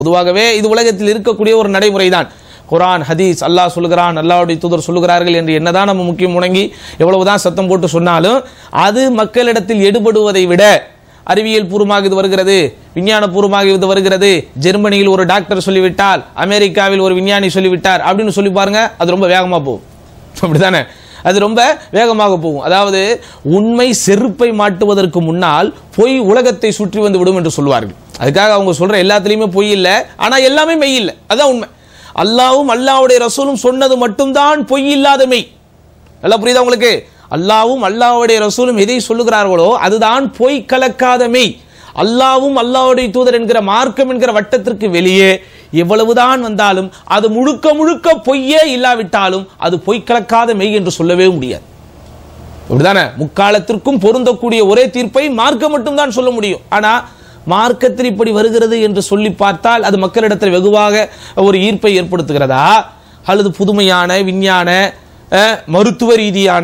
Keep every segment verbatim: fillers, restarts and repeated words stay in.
பொதுவாகவே இது உலகத்தில் இருக்கக்கூடிய ஒரு நடைமுறை தான். குர்ஆன் ஹதீஸ் அல்லாஹ் சொல்லுகிறான், அல்லாஹ்வுடைய தூதர் சொல்லுகிறார்கள் என்று என்னதான் நம்ம முக்கியம் முணங்கி எவ்வளவுதான் சத்தம் போட்டு சொன்னாலும் அது மக்களிடத்தில் எடுபடுவதை விட அறிவியல் பூர்வமாக இது வருகிறது, விஞ்ஞான பூர்வமாக இது வருகிறது, ஜெர்மனியில் ஒரு டாக்டர் சொல்லிவிட்டால், அமெரிக்காவில் ஒரு விஞ்ஞானி சொல்லிவிட்டார் அப்படின்னு சொல்லி பாருங்க, அது ரொம்ப வேகமா போகும். அப்படித்தானே? அது ரொம்ப வேகமாக போகும். அதாவது உண்மை செருப்பை மாட்டுவதற்கு முன்னால் பொய் உலகத்தை சுற்றி வந்து விடும் என்று சொல்வார்கள். அதுக்காக அவங்க சொல்ற எல்லாத்துலயுமே பொய் இல்லை, ஆனா எல்லாமே மெய் இல்லை. அதான் உண்மை. அல்லாவும் அல்லாஹ்வுடைய ரசூலும் சொன்னது மட்டும்தான் பொய் இல்லாத மெய். நல்லா புரியுதா உங்களுக்கு? அல்லாவும் அல்லாஹ்வுடைய ரசூலும் எதை சொல்லுகிறார்களோ அதுதான் பொய் கலக்காத மெய். அல்லாவும் அல்லாஹ்வுடைய தூதர் என்கிற மார்க்கம் என்கிற வட்டத்திற்கு வெளியே எவ்வளவுதான் வந்தாலும் அது முழுக்க முழுக்க பொய்யே இல்லாவிட்டாலும் அது பொய் கலக்காத மெய் என்று சொல்லவே முடியாது. அப்படிதானே? முக்காலத்திற்கும் பொருந்தக்கூடிய ஒரே தீர்ப்பை மார்க்கம் மட்டும்தான் சொல்ல முடியும். ஆனா மார்க்கத்தில் இப்படி வருகிறது என்று சொல்லி பார்த்தால் அது மக்களிடத்தில் வெகுவாக ஒரு ஈர்ப்பை ஏற்படுத்துகிறதா, அல்லது புதுமையான விஞ்ஞான மருத்துவ ரீதியான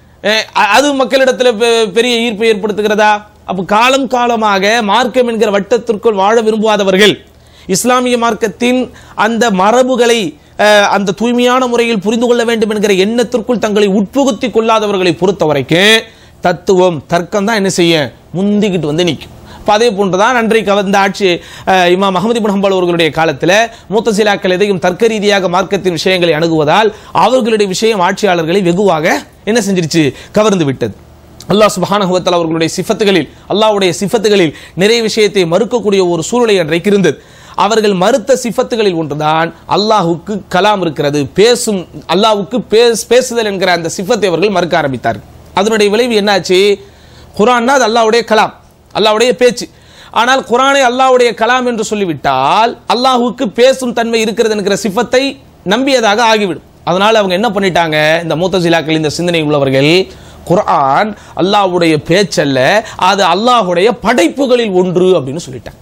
அது மக்களிடத்தில் பெரிய ஈர்ப்பை ஏற்படுத்துகிறதா? அப்ப காலம் காலமாக மார்க்கம் என்கிற வட்டத்திற்குள் வாழ விரும்பாதவர்கள், இஸ்லாமிய மார்க்கத்தின் அந்த மரபுகளை அந்த தூய்மையான முறையில் புரிந்து கொள்ள வேண்டும் என்கிற எண்ணத்திற்குள் தங்களை உட்புகுத்தி கொள்ளாதவர்களை பொறுத்த வரைக்கும் தத்துவம் தர்க்கம் தான் என்ன செய்ய முந்திக்கிட்டு வந்து நிற்கும். அதே போன்றுதான் அன்றைக்கு வந்த ஆட்சி இமாம் அஹ்மத் இப்னு ஹம்பல் அவர்களுடைய காலத்தில் முத்தசிலாக்கள் எதையும் தர்க்க ரீதியாக மார்க்கத்தின் விஷயங்களை அணுகுவதால் அவர்களுடைய விஷயம் ஆட்சியாளர்களை வெகுவாக என்ன செஞ்சிருச்சு, கவர்ந்து விட்டது. அல்லாஹ் சுப்ஹானஹு வ தஆலா அவர்களுடைய சிஃபத்துகளில் அல்லாஹ்வுடைய சிஃபத்துகளில் நிறைய விஷயத்தை மறுக்கக்கூடிய ஒரு சூழ்நிலை அன்றைக்கு இருந்தது. அவர்கள் மறுத்த சிஃபத்துகளில் ஒன்றுதான் அல்லாஹ்வுக்கு கலாம் இருக்கிறது, பேசும் அல்லாஹ்வுக்கு பேசுதல் என்கிற அந்த சிஃபத்தை அவர்கள் மறுக்க ஆரம்பித்தார்கள். அதனுடைய விளைவு என்னாச்சு? குர்ஆன்னா அது அல்லாஹ்வுடைய கலாம், அல்லாஹ்வுடைய பேச்சு. ஆனால் குர்ஆனை அல்லாஹ்வுடைய கலாம் என்று சொல்லிவிட்டால் அல்லாஹ்வுக்கு பேசும் தன்மை இருக்கிறது என்கிற சிஃபத்தை நம்பியதாக ஆகிவிடும். அதனால அவங்க என்ன பண்ணிட்டாங்க, இந்த முத்தசிலாக்கள், இந்த சிந்தனை உள்ளவர்கள், குர்ஆன் அல்லாஹ்வுடைய பேச்சல்ல, அது அல்லாஹ்வுடைய படைப்புகளில் ஒன்று அப்படின்னு சொல்லிட்டாங்க.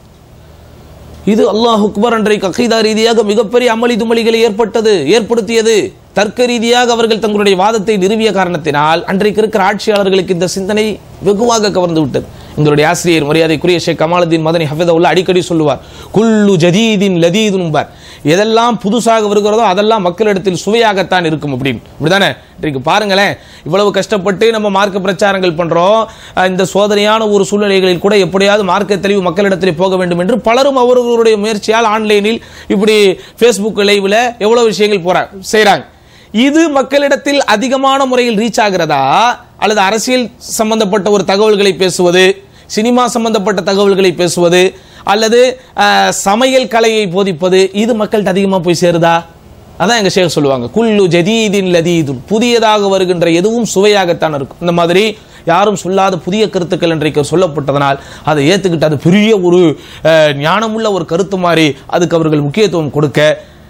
இது அல்லாஹ் அக்பர் அன்றைக்கு அகீதா ரீதியாக மிகப்பெரிய அமளி துமளிகளை ஏற்பட்டது ஏற்படுத்தியது. தர்க்க ரீதியாக அவர்கள் தங்களுடைய வாதத்தை நிறுவிய காரணத்தினால் அன்றைக்கு இருக்கிற ஆட்சியாளர்களுக்கு இந்த சிந்தனை வெகுவாக கவர்ந்து விட்டது. எங்களுடைய ஆசிரியர் மரியாதைக்குரிய ஷேக் கமாலுதீன் மதனி ஹஃபிதஹுல்லாஹ் அடிக்கடி சொல்லுவார், குல்லு ஜதீதின் லதீதுன் பார், எதெல்லாம் புதுசாக வருகிறதோ அதெல்லாம் மக்களிடத்தில் சுவையாகத்தான் இருக்கும் அப்படின்னு. இப்படிதானே? இன்றைக்கு பாருங்களேன், இவ்வளவு கஷ்டப்பட்டு நம்ம மார்க்க பிரச்சாரங்கள் பண்றோம். இந்த சோதனையான ஒரு சூழ்நிலைகளில் கூட எப்படியாவது மார்க்க தெளிவு மக்களிடத்தில் போக வேண்டும் என்று பலரும் அவர்களுடைய முயற்சியால் ஆன்லைனில் இப்படி ஃபேஸ்புக் லைவ்ல எவ்வளவு விஷயங்கள் போறாங்க செய்யறாங்க. இது மக்களிடத்தில் அதிகமான முறையில் ரீச் ஆகிறதா, அல்லது அரசியல் சம்பந்தப்பட்ட ஒரு தகவல்களை பேசுவது, சினிமா சம்பந்தப்பட்ட தகவல்களை பேசுவது, அல்லது சமையல் கலையை போதிப்பது, இது மக்கள்கிட்ட அதிகமாக போய் சேருதா? அதான் எங்க ஷேக் சொல்லுவாங்க, குல்லு ஜதீதின் லதீதுன், புதியதாக வருகின்ற எதுவும் சுவையாகத்தான் இருக்கும். இந்த மாதிரி யாரும் சொல்லாத புதிய கருத்துக்கள் இன்றைக்கு சொல்லப்பட்டதனால் அதை ஏத்துக்கிட்டு அது பெரிய ஒரு ஞானமுள்ள ஒரு கருத்து மாதிரி அதுக்கு அவர்கள் முக்கியத்துவம் கொடுக்க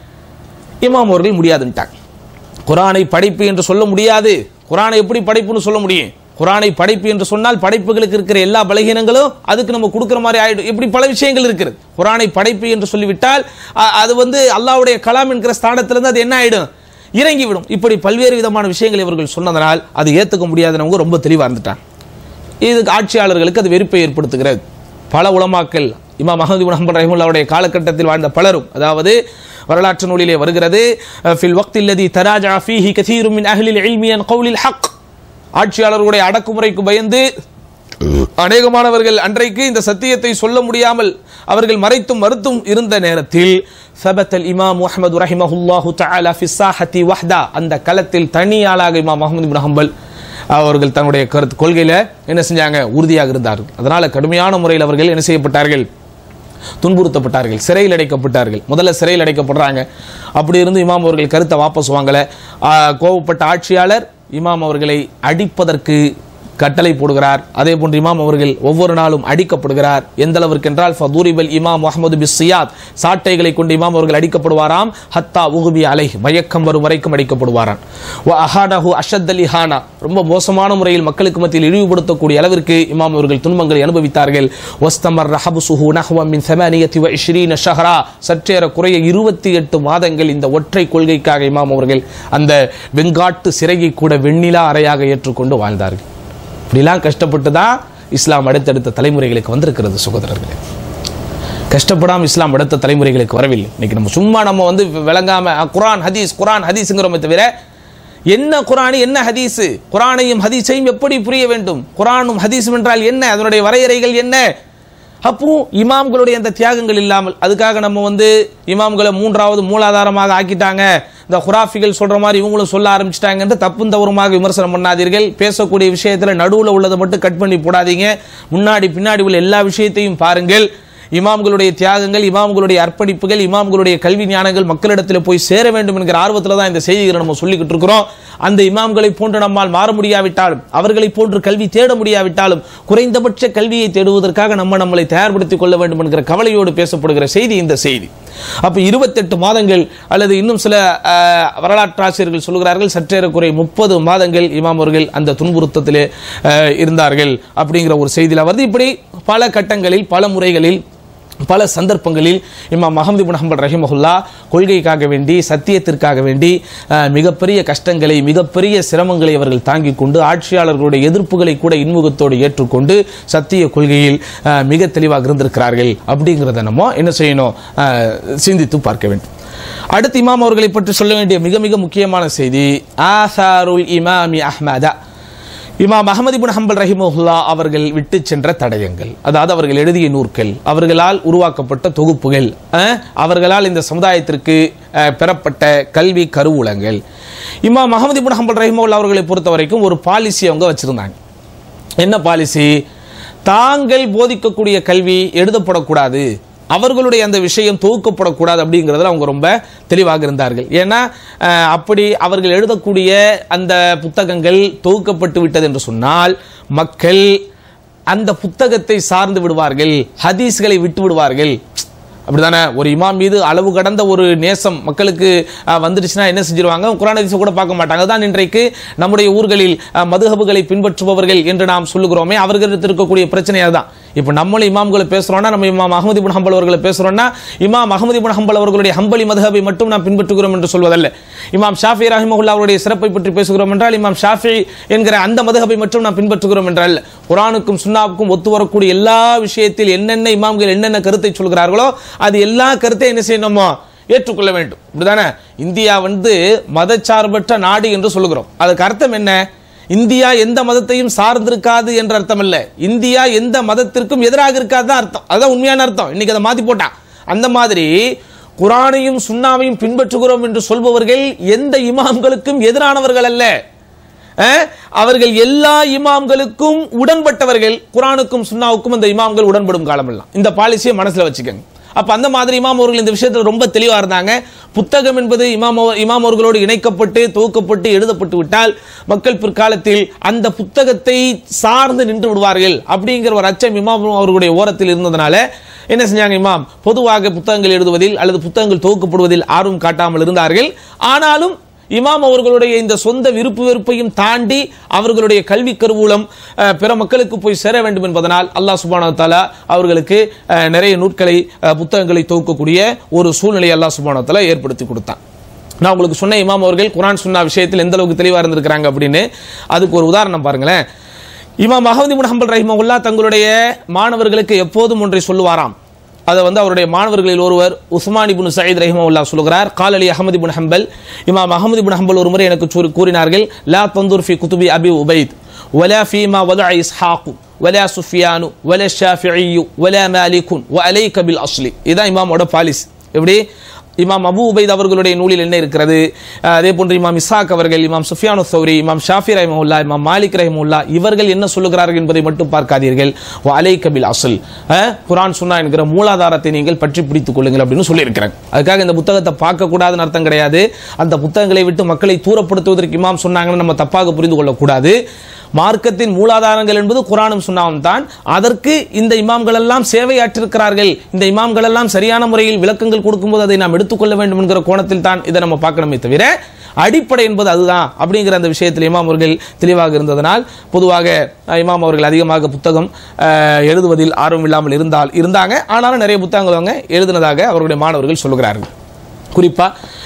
இமாம் அவர்கள் முடியாதுன்ட்டாங்க. குர்ஆனை படைப்பு என்று சொல்ல முடியாது. குர்ஆனை எப்படி படைப்புன்னு சொல்ல முடியும்? குர்ஆனை படைப்பு என்று சொன்னால் படைப்புகளுக்கு இருக்கிற எல்லா பலகீனங்களும் அதுக்கு நம்ம கொடுக்கிற மாதிரி ஆயிடும். இப்படி பல விஷயங்கள் இருக்கிறது. குர்ஆனை படைப்பு என்று சொல்லிவிட்டால் அது வந்து அல்லாஹ்வுடைய கலாம் என்கிற ஸ்தானத்திலிருந்து அது என்ன ஆயிடும், இறங்கிவிடும். இப்படி பல்வேறு விதமான விஷயங்களை இவர்கள் சொன்னதனால் அது ஏற்றுக்க முடியாதவங்க ரொம்ப தெளிவாக இருந்துட்டாங்க. இதுக்கு ஆட்சியாளர்களுக்கு அது வெறுப்பை ஏற்படுத்துகிறது. பல உலமாக்கள், இமாம் அஹ்மத் இப்னு ஹம்பல் ரஹிமஹுல்லாஹ்வுடைய காலகட்டத்தில் வாழ்ந்த பலரும், அதாவது வரலாற்று நூலிலே வருகிறது, ஃபில் வக்தில்லதி தராஜா ஃபீஹி கஸீரும் மின் அஹ்லில் இல்மி அன் கௌலில் ஹக், ஆட்சியாளர்களுடைய அடக்குமுறைக்கு பயந்து அநேகமானவர்கள் அன்றைக்கு இந்த சத்தியத்தை சொல்ல முடியாமல் அவர்கள் மறைத்தும் மறுத்தும் இருந்த நேரத்தில் சபத்தல் இமாம் அஹ்மது ரஹிமஹுல்லாஹு தஆலா ஃபி ஸாஹதி வஹ்தா, அந்த களத்தில் தனியாளாக இமாம் அஹ்மத் இப்னு ஹம்பல் அவர்கள் தன்னுடைய கருத்து கொள்கையில என்ன செஞ்சாங்க, உறுதியாக இருந்தார்கள். அதனால கடுமையான முறையில் அவர்கள் என்ன செய்யப்பட்டார்கள், துன்புறுத்தப்பட்டார்கள், சிறையில் அடைக்கப்பட்டார்கள். முதல்ல சிறையில் அடைக்கப்படுறாங்க. அப்படி இருந்து இமாம் அவர்கள் கருத்தை வாபஸ் வாங்கல. கோபப்பட்ட ஆட்சியாளர் இமாம் அவர்களை அடிப்பதற்கு கட்டளை போடுகிறார். அதே போன்று இமாம் அவர்கள் ஒவ்வொரு நாளும் அடிக்கப்படுகிறார். எந்த அளவிற்கு என்றால் ஃபதுரிபல் இமாம் முஹம்மது பிஸ்ஸியாத், சாட்டைகளை கொண்டு இமாம் அவர்கள் அடிக்கப்படுவாராம். ஹத்தா உகுபி அலைஹ், மயக்கம் வரும் வரைக்கும் அடிக்கப்படுவாராம். வ அஹானஹு அஷத்தல் இஹானா, ரொம்ப மோசமான முறையில் மக்களுக்கு மத்தியில் இழிவுபடுத்தக்கூடிய அளவிற்கு இமாம் அவர்கள் துன்பங்களை அனுபவித்தார்கள். வஸ்தமர் ரஹபுசுஹு நஹ்வ மின் ஸமானியத்தி வ இஷ்ரீன ஷஹரா, சற்றேற குறைய இருபத்தி எட்டு மாதங்கள் இந்த ஒற்றை கொள்கைக்காக இமாம் அவர்கள் அந்த வெங்காட்டு சிறையை கூட வெண்ணிலா அறையாக ஏற்றுக்கொண்டு வாழ்ந்தார்கள். இப்படிலாம் கஷ்டப்பட்டு தான் இஸ்லாம் அடுத்தடுத்த தலைமுறைகளுக்கு வந்திருக்கிறது சகோதரர்களே. கஷ்டப்படாமல் இஸ்லாம் அடுத்த தலைமுறைகளுக்கு வரவில்லை. இன்னைக்கு நம்ம சும்மா நம்ம வந்து விளங்காம குரான் ஹதீஸ் குரான் ஹதீஸுங்கிறோமே தவிர என்ன குரான் என்ன ஹதீஸ், குரானையும் ஹதீஸையும் எப்படி புரிய வேண்டும், குரானும் ஹதீஸும் என்றால் என்ன, அதனுடைய வரையறைகள் என்ன. அப்போ இமாம்களுடைய அந்த தியாகங்கள் இல்லாமல் அதுக்காக நம்ம வந்து இமாம்களை மூன்றாவது மூலாதாரமாக ஆக்கிட்டாங்க, இந்த குராஃபிகள் சொல்ற மாதிரி இவங்களும் சொல்ல ஆரம்பிச்சிட்டாங்க என்று தப்பும் தவறுமாக விமர்சனம் பண்ணாதீர்கள். பேசக்கூடிய விஷயத்தில் நடுவில் உள்ளதை மட்டும் கட் பண்ணி போடாதீங்க. முன்னாடி பின்னாடி உள்ள எல்லா விஷயத்தையும் பாருங்கள். இமாம்களுடைய தியாகங்கள், இமாம்களுடைய அர்ப்பணிப்புகள், இமாம்களுடைய கல்வி ஞானங்கள் மக்களிடத்தில் போய் சேர வேண்டும் என்கிற ஆர்வத்தில் தான் இந்த செய்திகளை நம்ம சொல்லிக்கிட்டு இருக்கிறோம். அந்த இமாம்களை போன்று நம்மால் மாற முடியாவிட்டாலும், அவர்களை போன்று கல்வி தேட முடியாவிட்டாலும், குறைந்தபட்ச கல்வியை தேடுவதற்காக நம்ம நம்மளை தயார்படுத்திக் கொள்ள வேண்டும் என்கிற கவலையோடு பேசப்படுகிற செய்தி இந்த செய்தி. அப்ப இருபத்தெட்டு மாதங்கள் அல்லது இன்னும் சில வரலாற்றாசிரியர்கள் சொல்கிறார்கள் சற்றேறக்குறை முப்பது மாதங்கள் இமாம் அவர்கள் அந்த துன்புறுத்தத்திலே இருந்தார்கள் அப்படிங்கிற ஒரு செய்தியில் வருது. இப்படி பல கட்டங்களில் பல முறைகளில் பல சந்தர்ப்பங்களில் இமாம் அஹ்மது இப்னு ஹம்பல் ரஹிமஹுல்லா கொள்கைக்காக வேண்டி சத்தியத்திற்காக வேண்டி மிகப்பெரிய கஷ்டங்களை மிகப்பெரிய சிரமங்களை அவர்கள் தாங்கிக் கொண்டு ஆட்சியாளர்களுடைய எதிர்ப்புகளை கூட இன்முகத்தோடு ஏற்றுக்கொண்டு சத்திய கொள்கையில் மிக தெளிவாக இருந்திருக்கிறார்கள். அப்படிங்கிறத நம்ம என்ன செய்யணும், சிந்தித்து பார்க்க வேண்டும். அடுத்து இமாம் அவர்களை பற்றி சொல்ல வேண்டிய மிக மிக முக்கியமான செய்தி ஆசாருல் இமாமி அஹ்மதா, இமாம் அஹ்மது இப்னு ஹம்பல் ரஹிமஹுல்லா அவர்கள் விட்டு சென்ற தடயங்கள், அதாவது அவர்கள் எழுதிய நூல்கள், அவர்களால் உருவாக்கப்பட்ட தொகுப்புகள், அவர்களால் இந்த சமுதாயத்திற்கு பெறப்பட்ட கல்வி கருவூலங்கள். இமாம் அஹ்மது இப்னு ஹம்பல் ரஹிமஹுல்லா அவர்களை பொறுத்த வரைக்கும் ஒரு பாலிசி அவங்க வச்சிருந்தாங்க. என்ன பாலிசி? தாங்கள் போதிக்கக்கூடிய கல்வி எழுதப்படக்கூடாது, அவர்களுடைய அந்த விஷயம் தொகுக்கப்படக்கூடாது அப்படிங்கிறதுல அவங்க ரொம்ப தெளிவாக இருந்தார்கள். ஏன்னா அப்படி அவர்கள் எழுதக்கூடிய அந்த புத்தகங்கள் தொகுக்கப்பட்டு விட்டது என்று சொன்னால் மக்கள் அந்த புத்தகத்தை சார்ந்து விடுவார்கள், ஹதீஸ்களை விட்டு விடுவார்கள். அப்படிதானே? ஒரு இமாம் மீது அளவு கடந்த ஒரு நேசம் மக்களுக்கு வந்துடுச்சுன்னா என்ன செஞ்சிருவாங்க, குர்ஆன் ஹதீஸை கூட பார்க்க மாட்டாங்க. அதுதான் இன்றைக்கு நம்முடைய ஊர்களில் மதுஹபுகளை பின்பற்றுபவர்கள் என்று நாம் சொல்லுகிறோமே, அவர்களுக்கு இருக்கக்கூடிய பிரச்சனையாக தான். இப்போ நம்மளும் இமாம்களை பேசுறோம்னா, நம்ம இமாம் அஹ்மது இப்னு ஹம்பல் அவர்களை பேசுறோம்னா இமாம் அஹ்மது இப்னு ஹம்பல் அவர்களுடைய ஹம்பலி மதுஹபை மட்டும் நாம் பின்பற்றுகிறோம் என்று சொல்வதல்ல. இமாம் ஷாஃபி ரஹிமஹுல்லா அவருடைய சிறப்பை பற்றி பேசுகிறோம் என்றால் இமாம் ஷாஃபி என்கிற அந்த மதுஹபை மட்டும் நாம் பின்பற்றுகிறோம் என்றால் குர்ஆனுக்கும் சுன்னாவுக்கும் ஒத்து வரக்கூடிய எல்லா விஷயத்தில் என்னென்ன இமாம்கள் என்னென்ன கருத்தை சொல்கிறார்களோ அது எல்லா கருத்தையும் என்ன செய்யணுமோ ஏற்றுக்கொள்ள வேண்டும். இப்படிதானே? இந்தியா வந்து மதச்சார்பற்ற நாடு என்று சொல்லுகிறோம். அதுக்கு அர்த்தம் என்ன? இந்தியா எந்த மதத்தையும் சார்ந்திருக்காது என்ற அர்த்தம் இல்ல, இந்தியா எந்த மதத்திற்கும் எதிராக இருக்காது அர்த்தம். அதுதான் உண்மையான அர்த்தம். இன்னைக்கு அதை மாத்தி போட்டான். அந்த மாதிரி குர்ஆனையும் சுன்னாவையும் பின்பற்றுகிறோம் என்று சொல்பவர்கள் எந்த இமாம்களுக்கும் எதிரானவர்கள் அல்ல, அவர்கள் எல்லா இமாம்களுக்கும் உடன்பட்டவர்கள். குர்ஆனுக்கும் சுன்னாவுக்கும் அந்த இமாம்கள் உடன்படும் காலமெல்லாம். இந்த பாலிசியை மனசுல வச்சுக்கங்க. அப்ப அந்த மாதிரி இமாம் அவர்கள் இந்த விஷயத்தில் ரொம்ப தெளிவா இருந்தாங்க. புத்தகம் என்பது இமாம் இமாம் அவர்களோடு இணைக்கப்பட்டு தொகுக்கப்பட்டு எழுதப்பட்டு விட்டால் மக்கள் பிற்காலத்தில் அந்த புத்தகத்தை சார்ந்து நின்று விடுவார்கள் அப்படிங்கிற ஒரு அச்சம் இமாம் அவர்களுடைய ஓரத்தில் இருந்ததனால என்ன செஞ்சாங்க, இமாம் பொதுவாக புத்தகங்கள் எழுதுவதில் அல்லது புத்தகங்கள் தொகுக்கப்படுவதில் ஆர்வம் காட்டாமல் இருந்தார்கள். ஆனாலும் இமாம் அவர்களுடைய இந்த சொந்த விருப்பு வெறுப்பையும் தாண்டி அவர்களுடைய கல்வி கருவூலம் பிற மக்களுக்கு போய் சேர வேண்டும் என்பதனால் அல்லாஹ் சுப்ஹானஹு வ தஆலா அவர்களுக்கு நிறைய நூல்களை புத்தகங்களை தொகுக்கக்கூடிய ஒரு சூழ்நிலை அல்லாஹ் சுப்ஹானஹு வ தஆலா ஏற்படுத்தி கொடுத்தான். நான் உங்களுக்கு சொன்ன இமாம் அவர்கள் குர்ஆன் சுன்னா விஷயத்தில் எந்த அளவுக்கு தெளிவாக இருந்திருக்கிறாங்க அப்படின்னு அதுக்கு ஒரு உதாரணம் பாருங்களேன். இமாம் அஹ்மது இப்னு ஹம்பல் ரஹிமஹுல்லா தங்களுடைய மாணவர்களுக்கு எப்போதும் ஒன்றை சொல்லுவாராம். அதை வந்து அவருடைய மாணவர்களில் ஒருவர் உஸ்மான் இப்னு சயீத் ரஹிமஹுல்லாஹ் சொல்கிறார், கால் அலி அஹ்மது இப்னு ஹம்பல், இமாம் அஹ்மது இப்னு ஹம்பல் ஒரு முறை எனக்கு கூறினார்கள், லா தந்துர் ஃபி குதுபி அபி உபைத் வலா ஃபீமா வதஅ இஸ்ஹாக் வலா சுஃபியான் வலா ஷாஃபிஈ வலா மாலிக் வ அலைக பில் அஸ்லி. இதுதான் இமாமோட பாலிசி. எப்படி? இமாம் அபு உபைத் அவர்களுடைய நூலில் என்ன இருக்கிறது, அதே போன்று இமாம் இஸ்ஹாக் அவர்கள், இமாம் சுஃபியானு ஸௌரி, இமாம் ஷாஃபி ரஹிமஹுல்லா, இமாம் மாலிக் ரஹிமஹுல்லா இவர்கள் என்ன சொல்லுகிறார்கள் என்பதை மட்டும் பார்க்காதீர்கள். வ அலைக பில் அஸ்ல், குர்ஆன் சுன்னா என்கிற மூலாதாரத்தை நீங்கள் பற்றி பிடித்துக் கொள்ளுங்கள் அப்படின்னு சொல்லியிருக்கிறாங்க. அதுக்காக இந்த புத்தகத்தை பார்க்க கூடாதுன்னு அர்த்தம் கிடையாது. அந்த புத்தகங்களை விட்டு மக்களை தூரப்படுத்துவதற்கு இமாம் சொன்னாங்கன்னு நம்ம தப்பாக புரிந்து கொள்ளக்கூடாது. மார்க்கத்தின் மூலாதாரங்கள் என்பது குர்ஆனும் சுன்னாவும் தான். அதற்கு இந்த இமாம்கள் எல்லாம் சேவையாற்றிருக்கிறார்கள். இந்த இமாம்கள் எல்லாம் சரியான முறையில் விளக்கங்கள் கொடுக்கும்போது அதை நாம் எடுத்துக்கொள்ள வேண்டும் என்கிற கோணத்தில் தான் இதை நம்ம பார்க்கணுமே தவிர அடிப்படை என்பது அதுதான் அப்படிங்கிற அந்த விஷயத்தில் இமாம் அவர்கள் தெளிவாக இருந்ததனால் பொதுவாக இமாம் அவர்கள் அதிகமாக புத்தகம் எழுதுவதில் ஆர்வம் இல்லாமல் இருந்தால் இருந்தாங்க. ஆனாலும் நிறைய புத்தகங்கள் அவங்க எழுதினதாக அவருடைய மாணவர்கள் சொல்லுகிறார்கள். குறிப்பா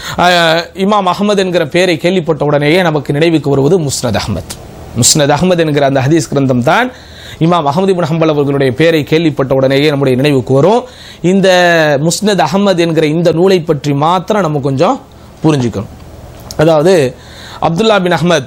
இமாம் அஹ்மத் என்கிற பெயரை கேள்விப்பட்ட உடனேயே நமக்கு நினைவுக்கு வருவது முஸ்னத் அஹ்மத். முஸ்னத் அஹ்மத் என்கிற அந்த ஹதீஸ் கிரந்தம் தான் இமாம் அஹ்மது இப்னு ஹம்பல் அவர்களுடைய பெயரை கேள்விப்பட்ட உடனேயே நம்முடைய நினைவுக்கு வரும். இந்த முஸ்னத் அஹ்மத் என்கிற இந்த நூலை பற்றி மாத்திரம் நம்ம கொஞ்சம் புரிஞ்சுக்கணும். அதாவது அப்துல்லா பின் அஹ்மத்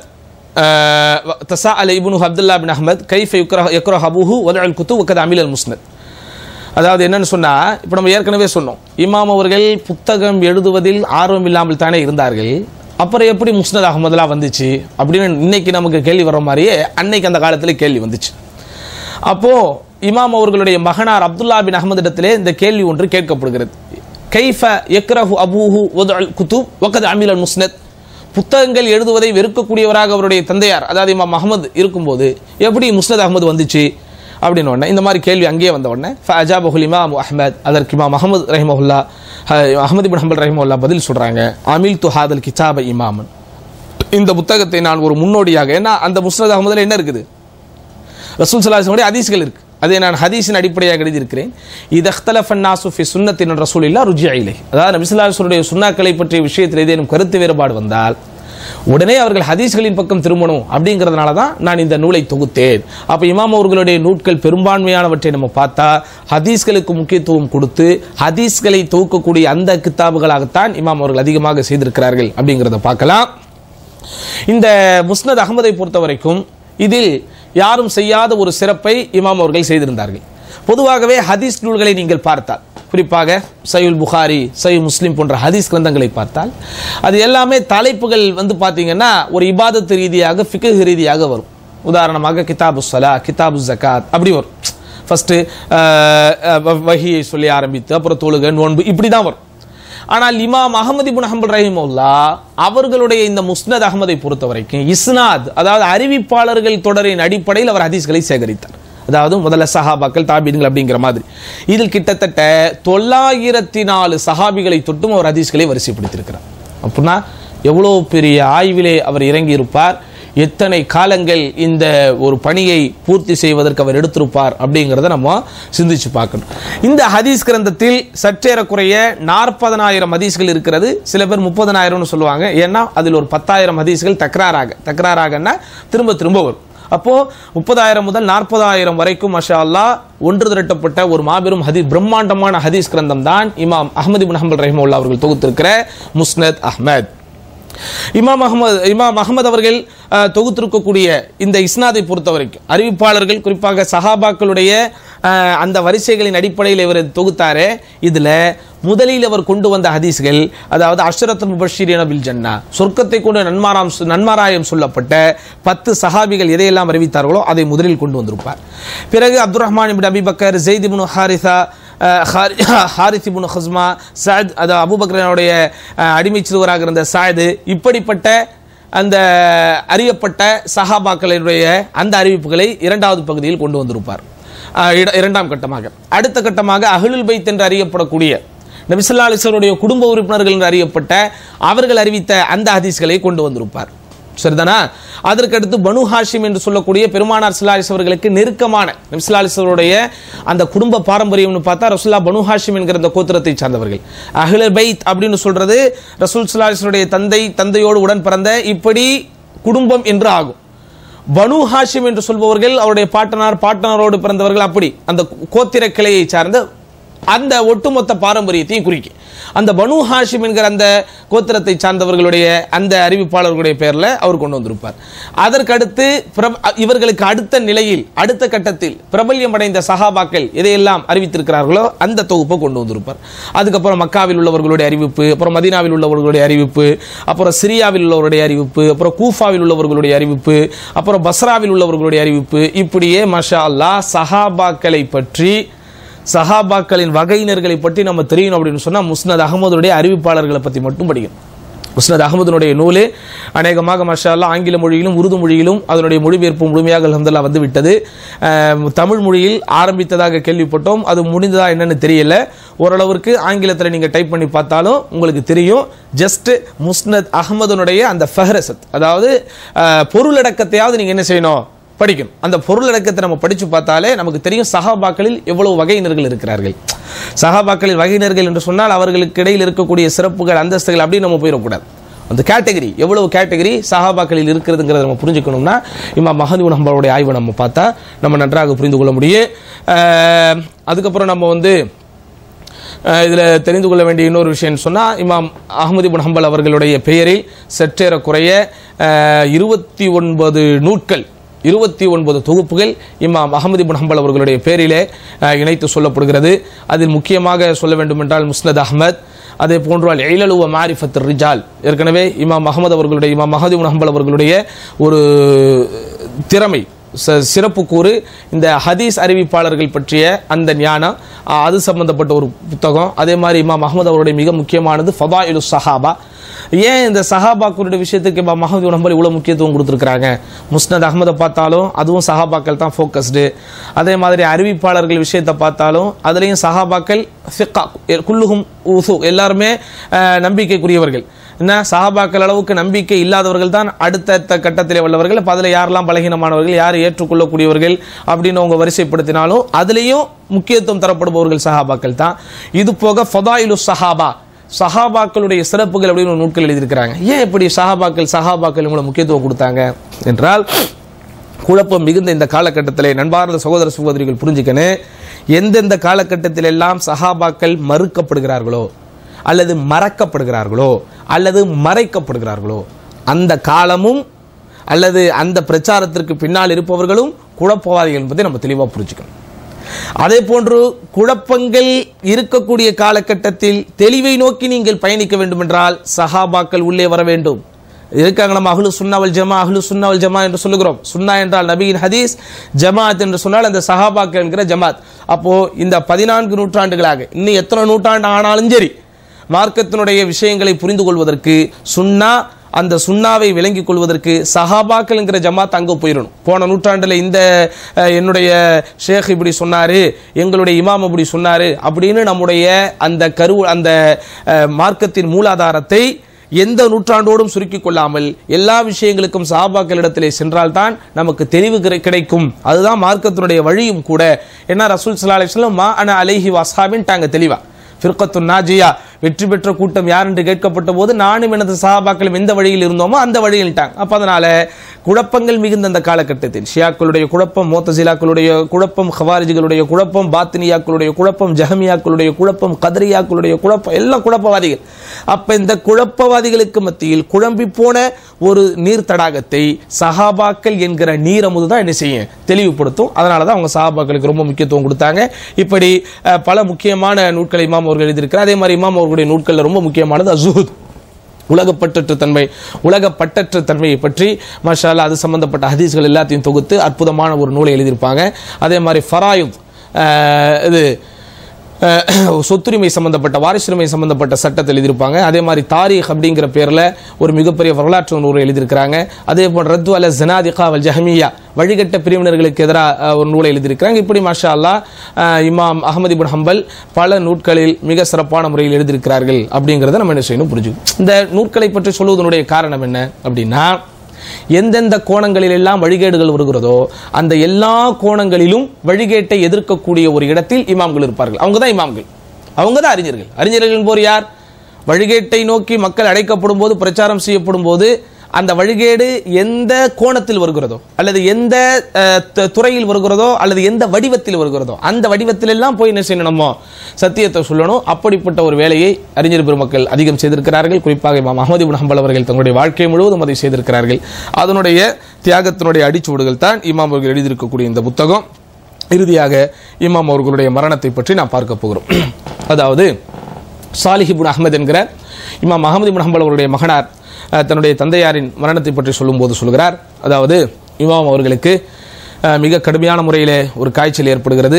தஸாஅல இப்னு அப்துல்லா பின் அஹ்மத் கைஃப யுக்ரஹ யக்ரஹ அபூஹு வதஅல் குதுப் வகத் அமில் அல் முஸ்னத். அதாவது என்னன்னு சொன்னா, இப்போ நம்ம ஏற்கனவே சொன்னோம், இமாம் அவர்கள் புத்தகம் எழுதுவதில் ஆர்வம் இல்லாமல் தானே இருந்தார்கள். அப்புறம் எப்படி முஸ்னத் அஹ்மதுலாம் வந்துச்சு அப்படின்னு இன்னைக்கு நமக்கு கேள்வி வர மாதிரியே அன்னைக்கு அந்த காலத்தில் கேள்வி வந்துச்சு. அப்போ இமாம் அவர்களுடைய மகனார் அப்துல்லா பின் அஹ்மது இடத்திலே இந்த கேள்வி ஒன்று கேட்கப்படுகிறது. கைஃப யக்ரஹு அபூஹு வதஅல் குதுப் வகத் அமில் அல் முஸ்னத். புத்தகங்கள் எழுதுவதை வெறுக்கக்கூடியவராக அவருடைய தந்தையார் அதாவது இமாம் அஹ்மது இருக்கும்போது எப்படி முஸ்னத் அஹ்மது வந்துச்சு அப்படின்னு உடனே இந்த மாதிரி கேள்வி அங்கேயே வந்த உடனே ஃபஅஜாபஹுல் இமாம் அஹ்மத், அதற்கு இமாம் அஹ்மத் ரஹிமஹுல்லா அஹ்மத் இப்னு ஹம்பல் ரஹிமஹுல்லா பதில் சொல்றாங்க, அமில் து ஹாதல் கிதாப இமாமன். இந்த புத்தகத்தை நான் ஒரு முன்னோடியாக, ஏன்னா அந்த முஸ்னத் அஹ்மதுல என்ன இருக்குது, ரசூல் ஸல்லல்லாஹு அலைஹி வஸல்லம் ஹதீஸ்கள் இருக்கு, அதை நான் ஹதீஸின் அடிப்படையாக எழுதியிருக்கிறேன். இது இஹ்தலஃபன் நாஸு ஃபி சுன்னத்தின் ரசூலில்லாஹ் ருஜிஅ இலைஹி. அதாவது நபி ஸல்லல்லாஹு அலைஹி வஸல்லம் சுன்னாக்களை பற்றிய விஷயத்தில் ஏதேனும் கருத்து வேறுபாடு வந்தால் உடனே அவர்கள் ஹதீஸ்களின் பக்கம் திரும்பணும். அப்படிங்கிறதுனால தான் நான் இந்த நூலை தொகுத்தேன். அப்போ இமாம் அவர்களுடைய நூட்கள் பெரும்பான்மையானவற்றை நம்ம பார்த்தா ஹதீஸ்களுக்கு முக்கியத்துவம் கொடுத்து ஹதீஸ்களை தொகுக்கக்கூடிய அந்த கித்தாபுகளாகத்தான் இமாம் அவர்கள் அதிகமாக செய்திருக்கிறார்கள் அப்படிங்கிறத பார்க்கலாம். இந்த முஸ்னத் அஹ்மதை பொறுத்த வரைக்கும் இதில் யாரும் செய்யாத ஒரு சிறப்பை இமாம் அவர்கள் செய்திருந்தார்கள். பொதுவாகவே ஹதீஸ் நூல்களை நீங்கள் பார்த்தால், குறிப்பாக சஹீஹுல் புகாரி, சஹீஹ் முஸ்லிம் போன்ற ஹதீஸ் கிரந்தங்களை பார்த்தால் அது எல்லாமே தலைப்புகள் வந்து பார்த்தீங்கன்னா ஒரு இபாதத் ரீதியாக ஃபிக்ஹ் ரீதியாக வரும். உதாரணமாக கிதாபு ஸலா, கிதாபு ஜகாத் அப்படி வரும். ஃபர்ஸ்ட் வஹியை சொல்லி ஆரம்பித்து அப்புறம் தொழுகை, நோன்பு இப்படி தான் வரும். ஆனால் இமாம் அஹ்மது இப்னு ஹம்பல் ரஹிமஹுல்லாஹ் அவர்களுடைய இந்த முஸ்னத் அஹ்மதை பொறுத்த வரைக்கும் இஸ்னாத், அதாவது அறிவிப்பாளர்கள் தொடரின் அடிப்படையில் அவர் ஹதீஸ்களை சேகரித்தார். அதாவது முதல்ல சஹாபாக்கள், தாபீன்கள் அப்படிங்கிற மாதிரி இதில் கிட்டத்தட்ட தொள்ளாயிரத்தி நாலு சஹாபிகளை தொட்டும் அவர் ஹதீஸ்களை வரிசைப்படுத்தியிருக்கிறார். அப்படின்னா எவ்வளோ பெரிய ஆய்விலே அவர் இறங்கி இருப்பார், எத்தனை காலங்கள் இந்த ஒரு பணியை பூர்த்தி செய்வதற்கு அவர் எடுத்திருப்பார் அப்படிங்கிறத நம்ம சிந்திச்சு பார்க்கணும். இந்த ஹதீஸ் கிரந்தத்தில் சற்றேறக்குறைய நாற்பதனாயிரம் ஹதீஸ்கள் இருக்கிறது. சில பேர் முப்பதனாயிரம்னு சொல்லுவாங்க. ஏன்னா அதில் ஒரு பத்தாயிரம் ஹதீஸ்கள் தக்ராராக தக்ராராகன்னா திரும்ப திரும்ப வரும். அப்போ முப்பதாயிரம் முதல் நாற்பதாயிரம் வரைக்கும் மஷா அல்லாஹ் ஒன்று திரட்டப்பட்ட ஒரு மாபெரும் ஹதீஸ், பிரம்மாண்டமான ஹதீஸ் கிரந்தம் தான் இமாம் அஹ்மது இப்னு ஹம்பல் ரஹிமஹுல்லாஹ் அவர்கள் தொகுத்திருக்கிற முஸ்னத் அஹ்மத். இமாம் அஹ்மத் இமாம் அஹ்மத் அவர்கள் தொகுத்திருக்கக்கூடிய இந்த இஸ்னாதை பொறுத்த வரைக்கும் அறிவிப்பாளர்கள், குறிப்பாக சஹாபாக்களுடைய அந்த வரிசைகளின் அடிப்படையில் இவர் தொகுத்தாரே, இதுல முதலில் அவர் கொண்டு வந்த ஹதீஸ்கள், அதாவது அஷ்ரத்துல் முபஷ்ஷிரீன பில் ஜன்னா, சொர்க்கத்தை கொண்டு நன்மாராம் நன்மாராயம் சொல்லப்பட்ட பத்து சஹாபிகள் எதையெல்லாம் அறிவித்தார்களோ அதை முதலில் கொண்டு வந்திருப்பார். பிறகு அப்துர் ரஹ்மான் இப்னு அபி பக்கர், ஸைத் இப்னு ஹாரிஸா, ஹாரிஸ் இப்னு ஹுஸ்மா, சஅத், அது அபூபக்கருடைய அடிமை சிறுவராக இருந்த சஅத், இப்படிப்பட்ட அந்த அறியப்பட்ட சஹாபாக்களுடைய அந்த அறிவிப்புகளை இரண்டாவது பகுதியில் கொண்டு வந்திருப்பார். இரண்டாம் கட்டமாக அடுத்த கட்டமாக அஹ்லுல் பைத் என்று அறியப்படக்கூடிய நபி ஸல்லல்லாஹு அலைஹி வஸல்லம் குடும்ப உறுப்பினர்கள் என்று அறியப்பட்ட அவர்கள் அறிவித்த அந்த ஹதீஸ்களை கொண்டு வந்திருப்பார். சரிதானா? அதற்கடுத்து பனு ஹாஷிம் என்று சொல்லக்கூடிய பெருமானார் ஸல்லல்லாஹு அலைஹி வஸல்லம் நெருக்கமான நபி ஸல்லல்லாஹு அலைஹி வஸல்லம் அந்த குடும்ப பாரம்பரியம்னு பார்த்தா ரசூலுல்லாஹ் பனு ஹாஷிம் என்கிற அந்த கோத்திரத்தை சார்ந்தவர்கள். அஹ்லுல் பைத் அப்படின்னு சொல்றது ரசூல் ஸல்லல்லாஹு அலைஹி வஸல்லம் தந்தை, தந்தையோடு உடன் பிறந்த இப்படி குடும்பம் என்று ஆகும். பனு ஹாஷிம் என்று சொல்பவர்கள் அவருடைய பாட்டனார், பாட்டனாரோடு பிறந்தவர்கள், அப்படி அந்த கோத்திர கிளையை சார்ந்த அந்த ஒட்டுமொத்த பாரம்பரியத்தையும் குறிக்கும். அந்த பனு ஹாஷிம் என்கிற அந்த கோத்திரத்தை சார்ந்தவர்களுடைய அந்த அறிவிப்பாளர்களுடைய பெயர்ல அவர் கொண்டு வந்திருப்பார். அதற்கடுத்து இவர்களுக்கு அடுத்த நிலையில் அடுத்த கட்டத்தில் பிரபல்யம் அடைந்த சஹாபாக்கள் எதையெல்லாம் அறிவித்திருக்கிறார்களோ அந்த தொகுப்பை கொண்டு வந்திருப்பார். அதுக்கப்புறம் மக்காவில் உள்ளவர்களுடைய அறிவிப்பு, அப்புறம் மதீனாவில் உள்ளவர்களுடைய அறிவிப்பு, அப்புறம் சிரியாவில் உள்ளவருடைய அறிவிப்பு, அப்புறம் கூஃபாவில் உள்ளவர்களுடைய அறிவிப்பு, அப்புறம் பஸ்ராவில் உள்ளவர்களுடைய அறிவிப்பு, இப்படியே மஷா அல்லாஹ் சஹாபாக்களை பற்றி, சஹாபாக்களின் வகையினர்களை பற்றி நம்ம தெரியணும் அப்படின்னு சொன்னால் முஸ்னத் அஹ்மதுடைய அறிவிப்பாளர்களை பற்றி மட்டும் படிக்கணும். முஸ்னத் அஹ்மதுடைய நூல் அநேகமாக மஷா அல்லாஹ் ஆங்கில மொழியிலும் உருது மொழியிலும் அதனுடைய மொழிபெயர்ப்பு முழுமையாக அல்ஹம்துலில்லாஹ் வந்து விட்டது. தமிழ் மொழியில் ஆரம்பித்ததாக கேள்விப்பட்டோம், அது முடிந்ததா என்னன்னு தெரியல. ஓரளவிற்கு ஆங்கிலத்தில் நீங்கள் டைப் பண்ணி பார்த்தாலும் உங்களுக்கு தெரியும். ஜஸ்ட் முஸ்னத் அஹ்மதுடைய அந்த ஃபஹ்ரஸத், அதாவது பொருளடக்கத்தையாவது நீங்கள் என்ன செய்யணும், படிக்கணும். அந்த பொருளடக்கத்தை நம்ம படிச்சு பார்த்தாலே நமக்கு தெரியும் சஹாபாக்களில் எவ்வளவு வகையினர்கள் இருக்கிறார்கள். சஹாபாக்களில் வகையினர்கள் என்று சொன்னால் அவர்களுக்கு இடையில் இருக்கக்கூடிய சிறப்புகள், அந்தஸ்துகள் அப்படி நம்ம போயிடக்கூடாது. அந்த கேட்டகரி எவ்வளவு கேட்டகரி சஹாபாக்களில் இருக்கிறதுங்கிறத நம்ம புரிஞ்சுக்கணும்னா இமாம் அஹ்மது இப்னு ஹம்பலுடைய ஆய்வை நம்ம பார்த்தா நம்ம நன்றாக புரிந்து கொள்ள முடியும். அதுக்கப்புறம் நம்ம வந்து இதில் தெரிந்து கொள்ள வேண்டிய இன்னொரு விஷயம் சொன்னால், இமாம் அஹ்மது இப்னு ஹம்பல் அவர்களுடைய பெயரில் சற்றேறக்குறைய இருபத்தி ஒன்பது நூட்கள் இருபத்தி ஒன்பது தொகுப்புகள் இமாம் அஹ்மது இப்னு ஹம்பல் அவர்களுடைய பெயரிலே இணைத்து சொல்லப்படுகிறது. அதில் முக்கியமாக சொல்ல வேண்டும் என்றால் முஸ்னத் அஹ்மத், அதே போன்று அல் இலலு வ மாரிஃபத் ரிஜால், ஏற்கனவே இமாம் அஹ்மது அவர்களுடைய இமாம் அஹ்மது இப்னு ஹம்பல் அவர்களுடைய ஒரு திறமை சிறப்பு கூறு இந்த ஹதீஸ் அறிவிப்பாளர்கள் பற்றிய அந்த ஞானம், அது சம்பந்தப்பட்ட ஒரு புத்தகம். அதே மாதிரி இமாம் அஹ்மது அவருடைய மிக முக்கியமானது ஃபதாயிலு சஹாபா. ஏன் இந்த சஹாபாக்களுடைய விஷயத்துக்கு இமாம் அஹ்மது இப்னு ஹம்பல் இவ்வளவு முக்கியத்துவம் கொடுத்துருக்காங்க? முஸ்னத் அஹ்மதை பார்த்தாலும் அதுவும் சஹாபாக்கள் தான் ஃபோக்கஸ்டு. அதே மாதிரி அறிவிப்பாளர்கள் விஷயத்தை பார்த்தாலும் அதுலேயும் சஹாபாக்கள் ஃபிக்கா குல்லுஹும் உசூ, எல்லாருமே நம்பிக்கைக்குரியவர்கள். என்ன சஹாபாக்கள் அளவுக்கு நம்பிக்கை இல்லாதவர்கள் தான் அடுத்த கட்டத்திலே உள்ளவர்கள். அப்போ அதில் யாரெல்லாம் பலகீனமானவர்கள், யார் ஏற்றுக்கொள்ளக்கூடியவர்கள் அப்படின்னு அவங்க வரிசைப்படுத்தினாலும் அதுலேயும் முக்கியத்துவம் தரப்படுபவர்கள் சஹாபாக்கள் தான். இது போக ஃபதாயிலு சஹாபா, சஹாபாக்களுடைய சிறப்புகள் அப்படின்னு ஒரு நூட்கள் எழுதியிருக்கிறாங்க. ஏன் இப்படி சஹாபாக்கள் சஹாபாக்கள் இவங்களை முக்கியத்துவம் கொடுத்தாங்க என்றால், குழப்பம் மிகுந்த இந்த காலகட்டத்திலே நண்பார்ந்த சகோதர சகோதரிகள் புரிஞ்சுக்கணும், எந்தெந்த காலகட்டத்தில் எல்லாம் சஹாபாக்கள் மறுக்கப்படுகிறார்களோ அல்லது மறக்கப்படுகிறார்களோ அல்லது மறைக்கப்படுகிறார்களோ அந்த காலமும் அல்லது அந்த பிரச்சாரத்திற்கு பின்னால் இருப்பவர்களும் குழப்பவாதிகள் என்பதை நம்ம தெளிவாக புரிஞ்சுக்கணும். அதே போன்று குழப்பங்கள் இருக்கக்கூடிய காலகட்டத்தில் தெளிவை நோக்கி நீங்கள் பயணிக்க வேண்டும் என்றால் சஹாபாக்கள் உள்ளே வர வேண்டும். இருக்காங்க, நம்ம அஹ்லு சுன்னா வல் ஜமா அஹ்லு சுன்னா வல் ஜமா என்று சொல்லுகிறோம். சுன்னா என்றால் நபியின் ஹதீஸ், ஜமாத் என்று சொன்னால் அந்த சஹாபாக்கள் என்கிற ஜமாத். அப்போ இந்த பதினான்கு நூற்றாண்டுகளாக இன்னும் எத்தனை நூற்றாண்டு ஆனாலும் சரி மார்க்கத்தினுடைய விஷயங்களை புரிந்து கொள்வதற்கு சுன்னா, அந்த சுன்னாவை விளங்கிக் கொள்வதற்கு சஹாபாக்கள் என்கிற ஜமாத் அங்கே போயிடணும். போன நூற்றாண்டில் இந்த என்னுடைய ஷேக் இப்படி சொன்னாரு, எங்களுடைய இமாம் இப்படி சொன்னாரு அப்படின்னு நம்முடைய அந்த கரு அந்த மார்க்கத்தின் மூலாதாரத்தை எந்த நூற்றாண்டோடும் சுருக்கிக் கொள்ளாமல் எல்லா விஷயங்களுக்கும் சஹாபாக்களிடத்திலே சென்றால்தான் நமக்கு தெளிவு கிடைக்கும். அதுதான் மார்க்கத்தினுடைய வழியும் கூட. ஏன்னா ரசூல் ஸல்லல்லாஹு அலைஹி வஸல்லம் மா அன அலைஹி வஸ்ஹாபின்ட்டாங்க தெளிவா. ஃபிர்கத்து நாஜியா, வெற்றி பெற்ற கூட்டம் யார் என்று கேட்கப்பட்ட போது நானும் எனது சஹாபாக்களும் எந்த வழியில் இருந்தோமோ அந்த வழியில்ட்டாங்க. அப்போ அதனால குழப்பங்கள் மிகுந்த அந்த காலகட்டத்தில் ஷியாக்களுடைய குழப்பம், மோத்தசிலாக்களுடைய குழப்பம், ஹவாரிஜிகளுடைய குழப்பம், பாத்தினியாக்களுடைய குழப்பம், ஜஹமியாக்களுடைய குழப்பம், கதரியாக்களுடைய குழப்பம், எல்லாம் குழப்பவாதிகள். அப்ப இந்த குழப்பவாதிகளுக்கு மத்தியில் குழம்பி போன ஒரு நீர் தடாகத்தை சஹாபாக்கள் என்கிற நீரமுது தான் என்ன செய்யும், தெளிவுபடுத்தும். அதனாலதான் அவங்க சஹாபாக்களுக்கு ரொம்ப முக்கியத்துவம் கொடுத்தாங்க. இப்படி பல முக்கியமான நூட்களை இமாம் அவர்கள் எழுதியிருக்கிறார். அதே மாதிரி இமாம் அவர்களுடைய நூட்கள் ரொம்ப முக்கியமானது அஸ்ஸுஹுத், உலகப்பற்றற்ற தன்மை, உலக பற்றற்ற தன்மையை பற்றி மாஷா அல்லாஹ் அது சம்பந்தப்பட்ட ஹதீஸ்கள் எல்லாத்தையும் தொகுத்து அற்புதமான ஒரு நூலை எழுதியிருப்பாங்க. அதே மாதிரி ஃபராயித், இது சொத்துரிமை சம்பந்தப்பட்ட வாரிசுரிமை சம்பந்தப்பட்ட சட்டத்தை எழுதியிருப்பாங்க. அதே மாதிரி தாரீக் அப்படிங்கிற பேரில் ஒரு மிகப்பெரிய வரலாற்று நூலை எழுதியிருக்கிறாங்க. அதே போல் ரத்து அல ஜனாதிகா வல் ஜஹமியா, வழிகட்ட பிரிவினர்களுக்கு எதிராக ஒரு நூலை எழுதியிருக்கிறாங்க. இப்படி மாஷா அல்லாஹ் இமாம் அஹ்மது இப்னு ஹம்பல் பல நூட்களில் மிக சிறப்பான முறையில் எழுதியிருக்கிறார்கள் அப்படிங்கிறத நம்ம என்ன செய்யணும் புரிஞ்சுக்கணும். இந்த நூட்களை பற்றி சொல்வதனுடைய காரணம் என்ன அப்படின்னா, எந்தெந்த கோணங்களில் எல்லாம் வழிகேடுகள் வருகிறதோ அந்த எல்லா கோணங்களிலும் வழிகேட்டை எதிர்க்கக்கூடிய ஒரு இடத்தில் இமாம்கள் இருப்பார்கள். அவங்க தான் இமாம்கள், அவங்க தான் அறிஞர்கள். அறிஞர்கள் போர் யார்? வழிகேட்டை நோக்கி மக்கள் அழைக்கப்படும் போது, பிரச்சாரம் செய்யப்படும் போது அந்த வழிகேடு எந்த கோணத்தில் வருகிறதோ அல்லது எந்த துறையில் வருகிறதோ அல்லது எந்த வடிவத்தில் வருகிறதோ அந்த வடிவத்தில் எல்லாம் போய் என்ன செய்யணும், நம்ம சத்தியத்தை சொல்லணும். அப்படிப்பட்ட ஒரு வேலையை அறிஞர் பெருமக்கள் அதிகம் செய்திருக்கிறார்கள். குறிப்பாக இமாம் அஹ்மது இப்னு ஹம்பல் அவர்கள் தங்களுடைய வாழ்க்கை முழுவதும் அதை செய்திருக்கிறார்கள். அதனுடைய தியாகத்தினுடைய அடிச்சுவடுகள் தான் இமாம் அவர்கள் எழுதியிருக்கக்கூடிய இந்த புத்தகம். இறுதியாக இமாம் அவர்களுடைய மரணத்தை பற்றி நாம் பார்க்க போகிறோம். அதாவது சாலிஹ் இப்னு அஹ்மத் என்கிற இமாம் அஹ்மது இப்னு ஹம்பல் அவருடைய மகனார் தன்னுடைய தந்தையாரின் மரணத்தை பற்றி சொல்லும்போது சொல்கிறார், அதாவது இமாம் அவர்களுக்கு மிக கடுமையான முறையிலே ஒரு காய்ச்சல் ஏற்படுகிறது.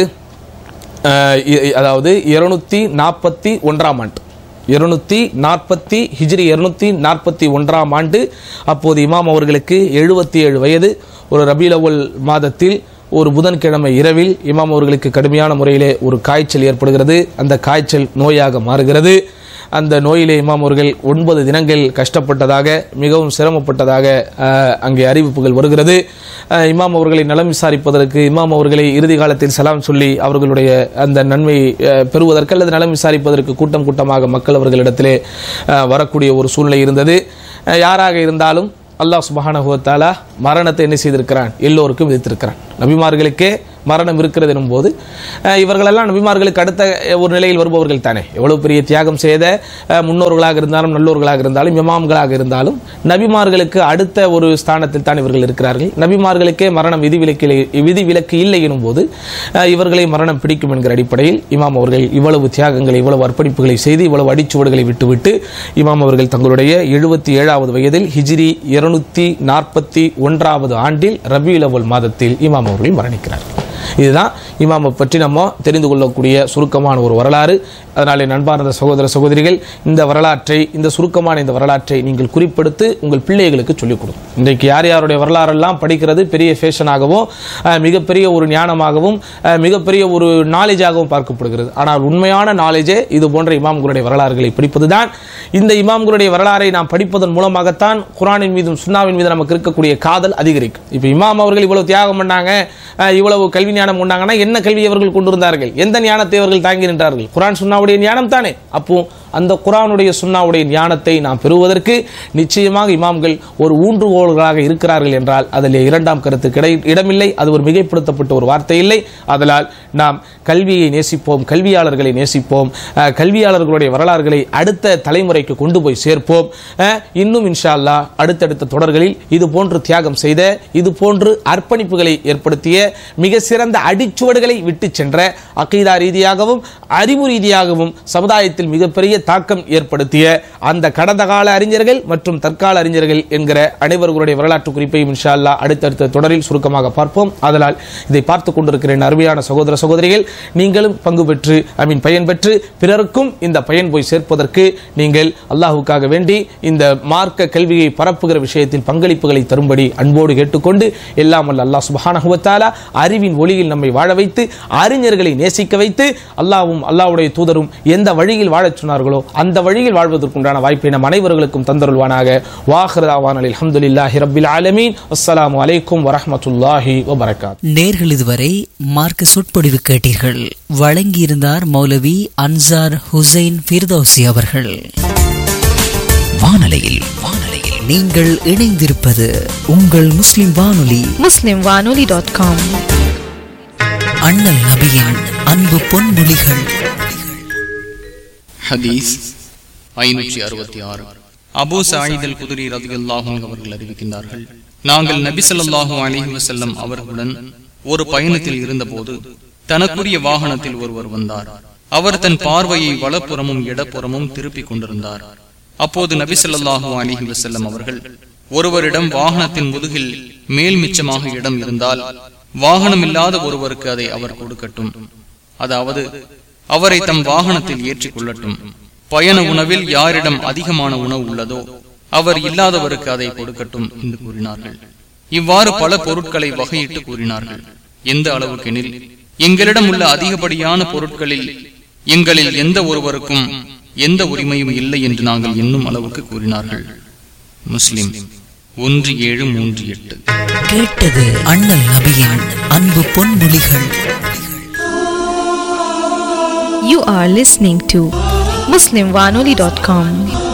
அதாவது இருநூத்தி நாற்பத்தி ஒன்றாம் ஆண்டு இருநூத்தி நாற்பத்தி ஹிஜ்ரி இருநூத்தி நாற்பத்தி ஒன்றாம் ஆண்டு அப்போது இமாம் அவர்களுக்கு எழுபத்தி ஏழு வயது. ஒரு ரபீல் அவ்வல் மாதத்தில் ஒரு புதன்கிழமை இரவில் இமாம் அவர்களுக்கு கடுமையான முறையிலே ஒரு காய்ச்சல் ஏற்படுகிறது. அந்த காய்ச்சல் நோயாக மாறுகிறது. அந்த நோயிலே இமாம் அவர்கள் ஒன்பது தினங்கள் கஷ்டப்பட்டதாக, மிகவும் சிரமப்பட்டதாக அங்கே அறிவிப்புகள் வருகிறது. இமாம் அவர்களை நலம் விசாரிப்பதற்கு, இமாம் அவர்களை இறுதி காலத்தில் சலாம் சொல்லி அவர்களுடைய அந்த நன்மை பெறுவதற்கு அல்லது நலம் விசாரிப்பதற்கு கூட்டம் கூட்டமாக மக்கள் அவர்களிடத்திலே வரக்கூடிய ஒரு சூழ்நிலை இருந்தது. யாராக இருந்தாலும் அல்லாஹ் சுப்ஹானஹு வ தஆலா மரணத்தை என்ன செய்திருக்கிறான், எல்லோருக்கும் விதித்திருக்கிறான். நபிமார்களுக்கே மரணம் இருக்கிறது எனும் போது இவர்களெல்லாம் நபிமார்களுக்கு அடுத்த ஒரு நிலையில் வருபவர்கள் தானே. எவ்வளவு பெரிய தியாகம் செய்த முன்னோர்களாக இருந்தாலும் நல்லோர்களாக இருந்தாலும் இமாம்களாக இருந்தாலும் நபிமார்களுக்கு அடுத்த ஒரு ஸ்தானத்தில் தான் இவர்கள் இருக்கிறார்கள். நபிமார்களுக்கே மரணம் விதிவிலக்கு விதிவிலக்கு இல்லை எனும் போது இவர்களை மரணம் பிடிக்கும் என்கிற அடிப்படையில் இமாம் அவர்கள் இவ்வளவு தியாகங்களை, இவ்வளவு அர்ப்பணிப்புகளை செய்து, இவ்வளவு அடிச்சுவடுகளை விட்டுவிட்டு இமாம் அவர்கள் தங்களுடைய எழுபத்தி ஏழாவது வயதில் ஹிஜ்ரி இருநூத்தி நாற்பத்தி ஒன்றாவது ஆண்டில் ரபியுல் அவ்வல் மாதத்தில் இமாம் அவர்கள் மரணிக்கிறார்கள். இதுதான் இமாமை பற்றி நம்ம தெரிந்து கொள்ளக்கூடிய சுருக்கமான ஒரு வரலாறு. அதனாலே நண்பார்ந்த சகோதர சகோதரிகள், இந்த வரலாற்றை, இந்த சுருக்கமான இந்த வரலாற்றை நீங்கள் குறிப்பெடுத்து உங்கள் பிள்ளைகளுக்கு சொல்லிக் கொடுங்க. இன்றைக்கு யார் யாருடைய வரலாறெல்லாம் படிக்கிறது பெரிய ஃபேஷனாகவும் மிகப்பெரிய ஒரு ஞானமாகவும் மிகப்பெரிய ஒரு நாலேஜாகவும் பார்க்கப்படுகிறது. ஆனால் உண்மையான நாலேஜே இது போன்ற இமாம்களுடைய வரலாறுகளை படிப்பதுதான். இந்த இமாம்களுடைய வரலாறை நாம் படிப்பதன் மூலமாகத்தான் குர்ஆனின் மீதும் சுன்னாவின் மீது நமக்கு இருக்கக்கூடிய காதல் அதிகரிக்கும். இப்போ இமாம் அவர்கள் இவ்வளவு தியாகம் பண்ணாங்க, இவ்வளவு கல்வி ஞானம் கொண்டாங்கன்னா என்ன கல்வி அவர்கள் கொண்டிருந்தார்கள், எந்த ஞானத்தை அவர்கள் தாங்கி நின்றார்கள்? குர்ஆன் சுன்னாவுடைய ஞானம் தானே. அப்போ அந்த குர்ஆனுடைய சுன்னாவுடைய ஞானத்தை நாம் பெறுவதற்கு நிச்சயமாக இமாம்கள் ஒரு ஊன்றுகோல்களாக இருக்கிறார்கள் என்றால் அதில் இரண்டாம் கருத்து கிடை இடமில்லை. அது ஒரு மிகைப்படுத்தப்பட்ட ஒரு வார்த்தை இல்லை. அதனால் நாம் கல்வியை நேசிப்போம், கல்வியாளர்களை நேசிப்போம், கல்வியாளர்களுடைய வரலாறுகளை அடுத்த தலைமுறைக்கு கொண்டு போய் சேர்ப்போம். இன்னும் இன்ஷா அல்லாஹ் அடுத்தடுத்த தொடர்களில் இது போன்று தியாகம் செய்த, இது போன்று அர்ப்பணிப்புகளை ஏற்படுத்திய, மிக சிறந்த அடிச்சுவடுகளை விட்டு சென்ற, அகீதா ரீதியாகவும் அறிவு ரீதியாகவும் சமுதாயத்தில் மிகப்பெரிய தாக்கம் ஏற்படுத்திய அந்த கடந்த கால அறிஞர்கள் மற்றும் தற்கால அறிஞர்கள் என்கிற அனைவர்களுடைய வரலாற்று குறிப்பையும் இன்ஷா அல்லாஹ் அடுத்தடுத்த தொடரில் சுருக்கமாக பார்ப்போம். அதனால் இதை பார்த்துக் கொண்டிருக்கிற அருமையான சகோதர சகோதரிகள், நீங்களும் பங்கு பெற்று ஐ பயன் பெற்று பிறருக்கும் இந்த பயன் போய் சேர்ப்பதற்கு நீங்கள் அல்லாஹ்வுக்காக வேண்டி இந்த மார்க்க கல்வியை பரப்புகிற விஷயத்தில் பங்களிப்புகளை தரும்படி அன்போடு கேட்டுக்கொண்டு, எல்லாம் வல்ல அல்லாஹ் சுப்ஹானஹு வ தஆலா அறிவின் ஒளியில் நம்மை வாழ வைத்து, அறிஞர்களை நேசிக்க வைத்து, அல்லாஹ்வும் அல்லாஹ்வுடைய தூதரும் எந்த வழியில் வாழச் சொன்னார்களோ அந்த வழியில் வாழ்வதற்குண்டான வாய்ப்பை நம் அனைவர்களுக்கும் தந்தருள்வானாக. வாஹிரு தஅவானா அல்ஹம்துலில்லாஹி ரப்பில் ஆலமீன். அஸ்ஸலாமு அலைக்கும் வரஹ்மத்துல்லாஹி வபரகாத்துஹு. நேர்கள் இதுவரை மார்க்க சொற்பொழிவு கேட்டீர்கள். வழங்கியிருந்தார் மௌலவி அன்சார் ஹுசைன் ஃபிர்தௌசி அவர்கள். வானலையில் வானலையில் நீங்கள் இணைந்திருப்பது உங்கள் முஸ்லிம் வானொலி, முஸ்லிம் வானொலி டாட் காம். அண்ணல் நபியின் அன்பு பொன்மொழிகள். ஹதீஸ் ஐநூற்றி அறுபத்தி ஆறு. அபூ சயீத் அல் குத்ரி ரலியல்லாஹு அன்ஹு அவர்கள் அறிவிக்கின்றார்கள், நாங்கள் நபி ஸல்லல்லாஹு அலைஹி வஸல்லம் அவர்களுடன் ஒரு பயணத்தில் இருந்தபோது தனக்குரிய வாகனத்தில் ஒருவர் வந்தார். அவர் தன் பார்வையை வலப்புறமும் இடப்புறமும் திருப்பிக் கொண்டிருந்தார். அப்போது நபி ஸல்லல்லாஹு அலைஹி வஸல்லம் அவர்கள், ஒருவரிடம் வாகனத்தின் முதுகில் மேல் மிச்சமாக இடம் இருந்தால் வாகனம் இல்லாத ஒருவருக்கு அதை அவர் கொடுக்கட்டும், அதாவது அவரை தம் வாகனத்தில் ஏற்றிக் கொள்ளட்டும். பயண உணவில் யாரிடம் அதிகமான உணவு உள்ளதோ அவர் இல்லாதவருக்கு அதை கொடுக்கட்டும் என்று கூறினார்கள். இவ்வாறு பல பொருட்களை வகையிட்டு கூறினார்கள். எந்த அளவுக்கெனில், எங்களிடம் உள்ள அதிகப்படியான பொருட்களில் எங்களில் எந்த ஒருவருக்கும் எந்த உரிமையும் இல்லை என்று நாங்கள் என்னும் அளவுக்கு கூறினார்கள். முஸ்லிம் ஒன்று ஏழு மூன்று எட்டு. கேட்டது அண்ணல் நபியின் அன்பு பொன்மொழிகள். You are listening to muslim wanoli dot com.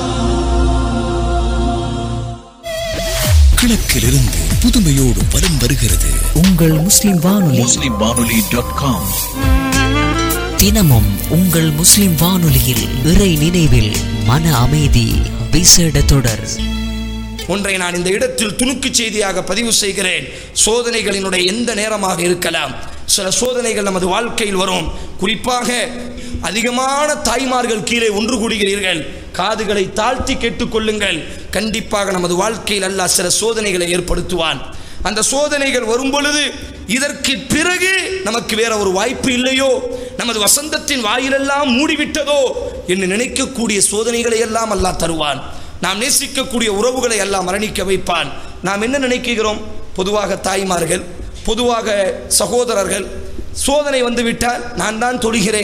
கிழக்கிலிருந்து புதுமையோடு வலம் வருகிறது உங்கள் முஸ்லிம் வானொலி, முஸ்லிம் வானொலி டாட் காம். தினமும் உங்கள் முஸ்லிம் வானொலியில் இறை நினைவில் மன அமைதி விசேட தொடர். ஒன்றை நான் இந்த இடத்தில் துணுக்கு செய்தியாக பதிவு செய்கிறேன். சோதனைகளினுடைய எந்த நேரமாக இருக்கலாம், சில சோதனைகள் நமது வாழ்க்கையில் வரும். குறிப்பாக அதிகமான தாய்மார்கள் கீழே ஒன்று கூடுகிறீர்கள், காதுகளை தாழ்த்தி கேட்டுக்கொள்ளுங்கள். கண்டிப்பாக நமது வாழ்க்கையில் அல்லாஹ் சில சோதனைகளை ஏற்படுத்துவான். அந்த சோதனைகள் வரும் பொழுது இதற்கு பிறகு நமக்கு வேற ஒரு வாய்ப்பு இல்லையோ, நமது வசந்தத்தின் வாயிலெல்லாம் மூடிவிட்டதோ என்று நினைக்கக்கூடிய சோதனைகளை எல்லாம் அல்லாஹ் தருவான். நாம் நேசிக்கக்கூடிய உறவுகளை எல்லாம் மரணிக்க வைப்பான். நாம் என்ன நினைக்கிறோம்? பொதுவாக தாய்மார்கள், பொதுவாக சகோதரர்கள், சோதனை வந்துவிட்டால் நான் தான் தொழுகிறேன்,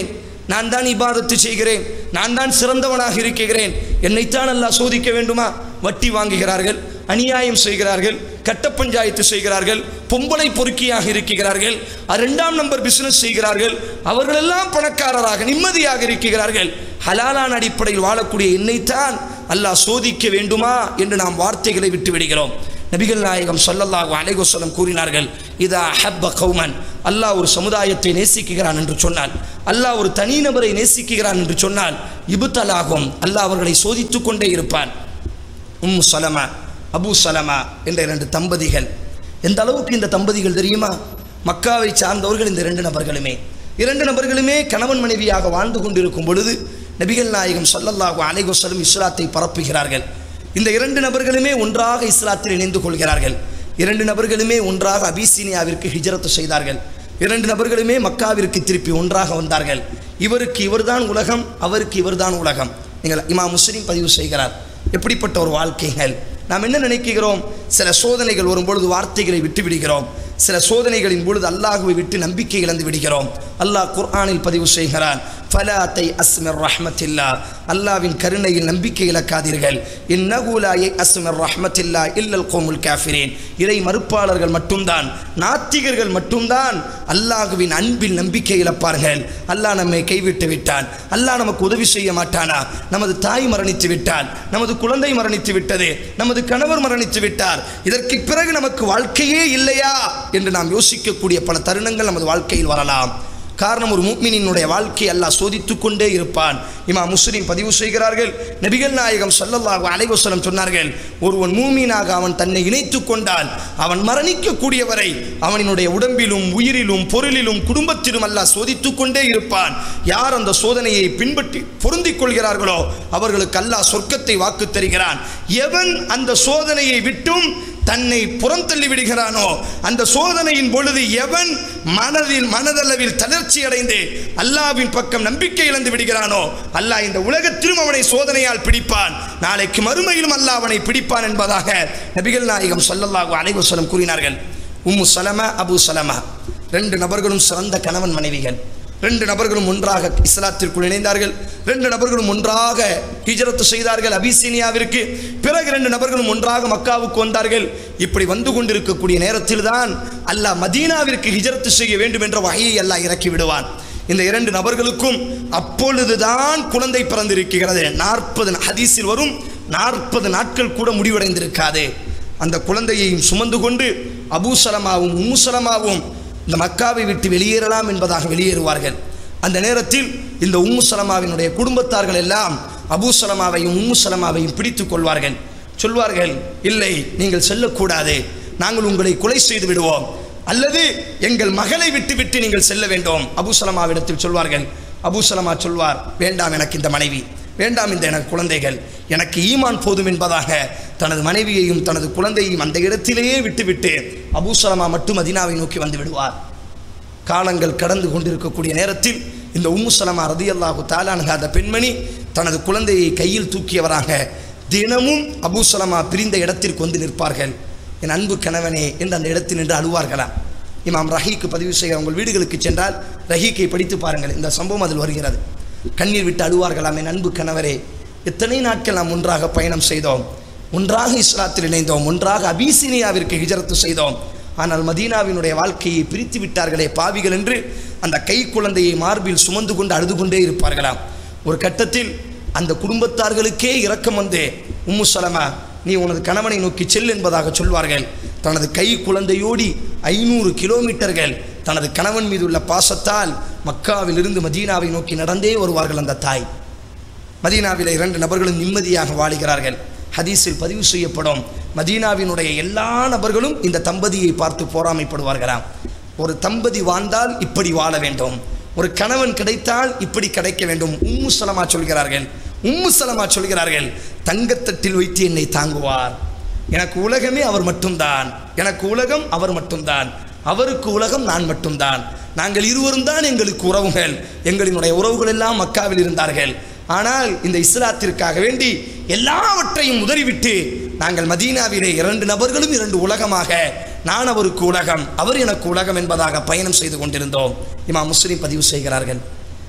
நான் தான் இபாதத்து செய்கிறேன், நான் தான் சிறந்தவனாக இருக்கிறேன், என்னைத்தான் அல்லாஹ் சோதிக்க வேண்டுமா? வட்டி வாங்குகிறார்கள், அநியாயம் செய்கிறார்கள், கட்ட பஞ்சாயத்து செய்கிறார்கள், பொம்பளை பொறுக்கியாக இருக்கிறார்கள், இரண்டாம் நம்பர் பிசினஸ் செய்கிறார்கள், அவர்களெல்லாம் பணக்காரராக நிம்மதியாக இருக்கிறார்கள். ஹலாலான அடிப்படையில் வாழக்கூடிய என்னைத்தான் அல்லாஹ் சோதிக்க வேண்டுமா என்று நாம் வார்த்தைகளை விட்டு விடுகிறோம். நபிகள் நாயகம் ஸல்லல்லாஹு அலைஹி வஸல்லம் கூறினார்கள், இதா ஹப்ப கௌமன், அல்லாஹ் ஒரு சமுதாயத்தை நேசிக்கிறான் என்று சொன்னால், அல்லாஹ் ஒரு தனிநபரை நேசிக்கிறான் என்று சொன்னால், இப்தலாகும், அல்லாஹ் அவர்களை சோதித்து கொண்டே இருப்பான். உம்மு சலமா, அபு சலமா என்ற இரண்டு தம்பதிகள். எந்த அளவுக்கு இந்த தம்பதிகள் தெரியுமா? மக்காவை சார்ந்தவர்கள் இந்த இரண்டு நபர்களுமே. இரண்டு நபர்களுமே கணவன் மனைவியாக வாழ்ந்து கொண்டிருக்கும் பொழுது நபிகள் நாயகம் ஸல்லல்லாஹு அலைஹி வஸல்லம் இஸ்லாத்தை பரப்புகிறார்கள். இந்த இரண்டு நபர்களுமே ஒன்றாக இஸ்லாத்தில் இணைந்து கொள்கிறார்கள். இரண்டு நபர்களுமே ஒன்றாக அபிசீனியாவிற்கு ஹிஜ்ரத் செய்தார்கள். இரண்டு நபர்களுமே மக்காவிற்கு திருப்பி ஒன்றாக வந்தார்கள். இவருக்கு இவர்தான் உலகம், அவருக்கு இவர்தான் உலகம். நீங்கள் இமாம் முஸ்லிம் பதிவு செய்கிறார். எப்படிப்பட்ட ஒரு வாழ்க்கைகள்! நாம் என்ன நினைக்கிறோம்? சில சோதனைகள் வரும்பொழுது வார்த்தைகளை விட்டு விடுகிறோம். சில சோதனைகளின் பொழுது அல்லாஹுவை விட்டு நம்பிக்கை இழந்து விடுகிறோம். அல்லாஹ் குர்ஆனில் பதிவு செய்கிறான், ஃபலா தைஅஸ் மிர் ரஹ்மத்தில்லாஹ், அல்லாஹ்வின் கருணையில் நம்பிக்கை இழக்காதீர்கள். இன்னஹு லா யைஅஸ் மிர் ரஹ்மத்தில்லாஹ் இல்லல் கௌமுல் காஃபிரீன், இறை மறுப்பாளர்கள் மட்டும்தான், நாத்திகர்கள் மட்டும்தான் அல்லாஹ்வின் அன்பில் நம்பிக்கை இழப்பார்கள். அல்லாஹ் நம்மை கைவிட்டு விட்டான், அல்லாஹ் நமக்கு உதவி செய்ய மாட்டானா? நமது தாய் மரணித்து விட்டால், நமது குழந்தை மரணித்து விட்டது, நமது கணவர் மரணித்து விட்டார், இதற்கு பிறகு நமக்கு வாழ்க்கையே இல்லையா என்று நாம் யோசிக்கக்கூடிய பல தருணங்கள் நமது வாழ்க்கையில் வரலாம். காரணம், ஒரு முஃமினினுடைய வாழ்க்கை அல்லாஹ் சோதித்துக் கொண்டே இருப்பான். இமாம் முஸ்லிம் பதிவு செய்கிறார்கள், நபிகள் நாயகம் ஸல்லல்லாஹு அலைஹி வஸல்லம் சொன்னார்கள், ஒருவன் மூமீனாக அவன் தன்னை இணைத்து கொண்டால் அவன் மரணிக்கக்கூடிய வரை அவனினுடைய உடம்பிலும் உயிரிலும் பொருளிலும் குடும்பத்திலும் அல்லாஹ் சோதித்துக் கொண்டே இருப்பான். யார் அந்த சோதனையை பின்பற்றி பொருந்திக் கொள்கிறார்களோ அவர்களுக்கு அல்லாஹ் சொர்க்கத்தை வாக்கு தருகிறான். எவன் அந்த சோதனையை விட்டும் தன்னை புறந்தள்ளி விடுகிறானோ, அந்த சோதனையின் பொழுது எவன் மனதில் மனதளவில் தளர்ச்சி அடைந்து அல்லாஹ்வின் பக்கம் நம்பிக்கை இழந்து விடுகிறானோ, அல்லாஹ் இந்த உலகத்திலும் அவனை சோதனையால் பிடிப்பான், நாளைக்கு மறுமையிலும் அல்லாஹ் அவனை பிடிப்பான் என்பதாக நபிகள் நாயகம் ஸல்லல்லாஹு அலைஹி வஸல்லம் கூறினார்கள். உம்மு சலமா, அபு சலமா ரெண்டு நபர்களும் சிறந்த கணவன் மனைவிகள். ரெண்டு நபர்களும் ஒன்றாக இஸ்லாத்திற்குள் இணைந்தார்கள். ரெண்டு நபர்களும் ஒன்றாக ஹிஜ்ரத் செய்தார்கள் அபிசீனியாவிற்கு. பிறகு ரெண்டு நபர்களும் ஒன்றாக மக்காவுக்கு வந்தார்கள். இப்படி வந்து கொண்டிருக்கக்கூடிய நேரத்தில் தான் அல்லாஹ் மதீனாவிற்கு ஹிஜ்ரத் செய்ய வேண்டும் என்ற வஹீயை அல்லாஹ் இறக்கி விடுவான். இந்த இரண்டு நபர்களுக்கும் அப்பொழுதுதான் குழந்தை பிறந்திருக்கிறது. நாற்பது ஹதீஸில் வரும், நாற்பது நாட்கள் கூட முடிவடைந்திருக்காது. அந்த குழந்தையையும் சுமந்து கொண்டு அபூ சலமாவும் உம்மு சலமாவும் இந்த மக்காவை விட்டு வெளியேறலாம் என்பதாக வெளியேறுவார்கள். அந்த நேரத்தில் இந்த உம்மு சலமாவினுடைய குடும்பத்தார்கள் எல்லாம் அபூ சலமாவையும் உம்மு சலமாவையும் பிடித்துக் கொள்வார்கள். சொல்வார்கள், இல்லை, நீங்கள் செல்லக்கூடாது, நாங்கள் உங்களை கொலை செய்து விடுவோம், அல்லது எங்கள் மகளை விட்டு விட்டு நீங்கள் செல்ல வேண்டும். அபூ சலமாவிடத்தில் சொல்வார்கள். அபூ சலமா சொல்வார், வேண்டாம், எனக்கு இந்த மனைவி வேண்டாம், இந்த எனக்கு குழந்தைகள், எனக்கு ஈமான் போதும் என்பதாக தனது மனைவியையும் தனது குழந்தையையும் அந்த இடத்திலேயே விட்டுவிட்டு அபூ சலமா மட்டும் மதீனாவை நோக்கி வந்து விடுவார். காலங்கள் கடந்து கொண்டிருக்கக்கூடிய நேரத்தில் இந்த உம்மு சலமா ரலியல்லாஹு தஆலா அன்ஹா அந்த பெண்மணி தனது குழந்தையை கையில் தூக்கியவராக தினமும் அபூ சலமா பிரிந்த இடத்திற்கு வந்து நிற்பார்கள். என் அன்பு கணவனே என்று அந்த இடத்தில் நின்று அழுவார்களாம். இமாம் ரஹீக்கு பதிவு செய்ய உங்கள் வீடுகளுக்கு சென்றால் ரஹீக்கை படித்து பாருங்கள், இந்த சம்பவம் அதில் வருகிறது. கண்ணீர் விட்டு அழுவார்களாம், என் அன்பு கணவரே, எத்தனை நாட்கள் நாம் ஒன்றாக பயணம் செய்தோம், ஒன்றாக இஸ்லாத்தில் இணைந்தோம், ஒன்றாக அபிசீனியாவிற்கு ஹிஜ்ரத் செய்தோம், ஆனால் மதீனாவினுடைய வாழ்க்கையை பிரித்து விட்டார்களே பாவிகள் என்று அந்த கை குழந்தையை மார்பில் சுமந்து கொண்டு அழுது கொண்டே இருப்பார்களாம். ஒரு கட்டத்தில் அந்த குடும்பத்தார்களுக்கே இரக்கம் வந்து, உம்மு சலமா, நீ உனது கணவனை நோக்கி செல் என்பதாக சொல்வார்கள். தனது கை குழந்தையோடி ஐநூறு கிலோமீட்டர்கள் தனது கணவன் மீது உள்ள பாசத்தால் மக்காவிலிருந்து மதீனாவை நோக்கி நடந்தே வருவார்கள். அந்த தாய் மதீனாவில் இரண்டு நபர்களும் நிம்மதியாக வாழுகிறார்கள். ஹதீஸில் பதிவு செய்யப்படும், மதீனாவினுடைய எல்லா நபர்களும் இந்த தம்பதியை பார்த்து போராமைப்படுவார்களாம். ஒரு தம்பதி வாழ்ந்தால் இப்படி வாழ வேண்டும், ஒரு கணவன் கிடைத்தால் இப்படி கிடைக்க வேண்டும். உம்மு சலமா சொல்கிறார்கள் உம்மு சலமா சொல்கிறார்கள் தங்கத்தட்டில் வைத்து என்னை தாங்குவார், எனக்கு உலகமே அவர் மட்டும்தான், எனக்கு உலகம் அவர் மட்டும்தான், அவருக்கு உலகம் நான் மட்டும்தான், நாங்கள் இருவரும் தான் எங்களுக்கு உறவுகள், எங்களினுடைய உறவுகள் எல்லாம் மக்காவில் இருந்தார்கள், ஆனால் இந்த இஸ்லாத்திற்காக வேண்டி எல்லாவற்றையும் உதறிவிட்டு நாங்கள் மதீனாவிலே இரண்டு நபர்களும் இரண்டு உலகமாக, நான் அவருக்கு உலகம், அவர் எனக்கு உலகம் என்பதாக பயணம் செய்து கொண்டிருந்தோம். இமாம் முஸ்லிம் பதிவு செய்கிறார்கள்.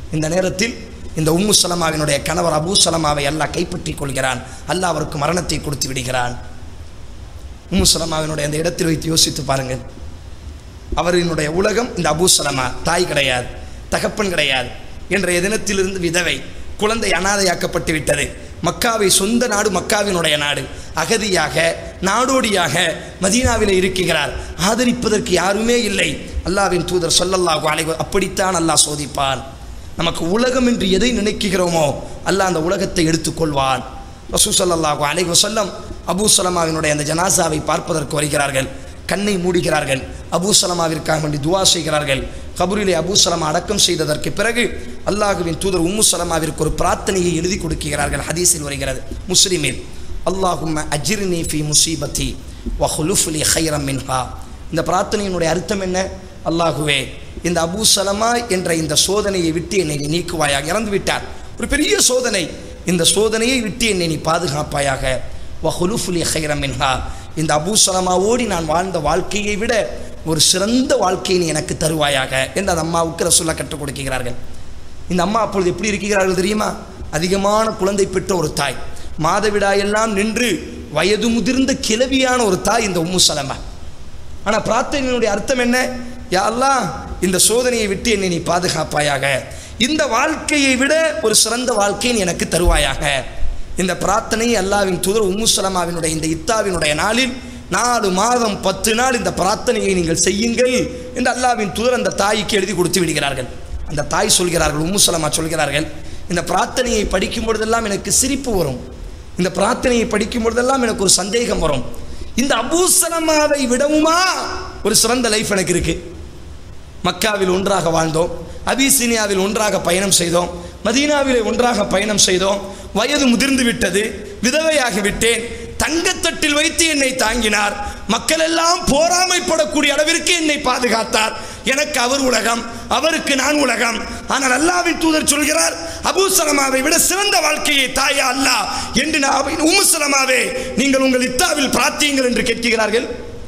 இந்த நேரத்தில் இந்த உம்மு சலமாவினுடைய கணவர் அபூ சலமாவை அல்லாஹ் கைப்பற்றி கொள்கிறான். அல்லாஹ் அவருக்கு மரணத்தை கொடுத்து விடுகிறான். உம்மு சலமாவினுடைய அந்த இடத்தில் வைத்து யோசித்து பாருங்கள். அவரினுடைய உலகம் இந்த அபூ சலமா, தாய் கிடையாது, தகப்பன் கிடையாது, என்ற தினத்திலிருந்து விதவை, குழந்தை அனாதையாக்கப்பட்டு விட்டது. மக்காவை சொந்த நாடு, மக்காவினுடைய நாடு, அகதியாக நாடோடியாக மதீனாவில் இருக்கிறார். ஆதரிப்பதற்கு யாருமே இல்லை. அல்லாஹ்வின் தூதர் ஸல்லல்லாஹு அலைஹி வஸல்லம் அப்படித்தான் அல்லாஹ் சோதிப்பான். நமக்கு உலகம் என்று எதை நினைக்கிறோமோ அல்லாஹ் அந்த உலகத்தை எடுத்துக்கொள்வான். ரசூல் ஸல்லல்லாஹு அலைஹி வஸல்லம் அபூ சலமாவினுடைய அந்த ஜனாசாவை பார்ப்பதற்கு வருகிறார்கள். கண்ணை மூடுகிறார்கள். அபூ சலமாவிற்காக வேண்டி துவா செய்கிறார்கள். கபூரிலே அபூ சலமா அடக்கம் செய்ததற்கு பிறகு அல்லாஹுவின் தூதர் உம்மு சலமாவிற்கு ஒரு பிரார்த்தனையை எழுதி கொடுக்கிறார்கள். ஹதீஸில் வருகிறது, முஸ்லிமில், அல்லாஹும்ம அஜிர்னி ஃபி முசீபத்தி வ ஹுலுஃப் லி கைரம் மின்ஹா. இந்த பிரார்த்தனையினுடைய அர்த்தம் என்ன? அல்லாஹுவே, இந்த அபூ சலமா என்ற இந்த சோதனையை விட்டு என்னை நீ நீக்குவாயாக. இறந்து விட்டார், ஒரு பெரிய சோதனை. இந்த சோதனையை விட்டு என்னை நீ பாதுகாப்பாயாக. வ ஹுலுஃப் லி கைரம் மின்ஹா. இந்த அபூ சலமாவோடி நான் வாழ்ந்த வாழ்க்கையை விட ஒரு சிறந்த வாழ்க்கையை நீ எனக்கு தருவாயாக என்று அந்த அம்மாவுக்கு ரசூலுல்லாஹ் கற்றுக் கொடுக்கிறார்கள். இந்த அம்மா அப்பொழுது எப்படி இருக்கிறார்கள் தெரியுமா? அதிகமான குழந்தை பெற்ற ஒரு தாய், மாதவிடாயெல்லாம் நின்று வயது முதிர்ந்த கிழவியான ஒரு தாய் இந்த உம்மு சலமா. ஆனால் பிரார்த்தனையினுடைய அர்த்தம் என்ன? யா அல்லாஹ், இந்த சோதனையை விட்டு என்னை நீ பாதுகாப்பாயாக, இந்த வாழ்க்கையை விட ஒரு சிறந்த வாழ்க்கையை நீ எனக்கு தருவாயாக. இந்த பிரார்த்தனையை அல்லாஹ்வின் தூதர் உம்மு சலமாவினுடைய இந்த இத்தாவினுடைய நாளில் நாலு மாதம் பத்து நாள் இந்த பிரார்த்தனையை நீங்கள் செய்யுங்கள் என்று அல்லாஹ்வின் தூதர் அந்த தாய்க்கு எழுதி கொடுத்து விடுகிறார்கள். அந்த தாய் சொல்கிறார்கள், உம்மு சலமா சொல்கிறார்கள், இந்த பிரார்த்தனையை படிக்கும் பொழுதெல்லாம் எனக்கு சிரிப்பு வரும். இந்த பிரார்த்தனையை படிக்கும் பொழுதெல்லாம் எனக்கு ஒரு சந்தேகம் வரும். இந்த அபூ சலமாவை விடவுமா ஒரு சிறந்த லைஃப் எனக்கு இருக்கு? மக்காவில் ஒன்றாக வாழ்ந்தோம், அபிசீனியாவில் ஒன்றாக பயணம் செய்தோம், மதீனாவிலே ஒன்றாக பயணம் செய்தோம். வயது முதிர்ந்து விட்டது, விதவையாகி விட்டேன். தங்கத்தட்டில் வைத்து என்னை தாங்கினார். மக்கள் எல்லாம் போராமைப்படக்கூடிய அளவிற்கு என்னை பாதுகாத்தார். எனக்கு அவர் உலகம், அவருக்கு நான் உலகம். ஆனால் அல்லாஹ்வின் தூதர் சொல்கிறார், அபூ சலமாவை விட சிறந்த வாழ்க்கையை தாயா அல்லாஹ் என்று நான் உம்மு சலமாவே நீங்கள் உங்கள் இத்தாவில் பிரார்த்தியுங்கள் என்று கேட்கிறார்கள்.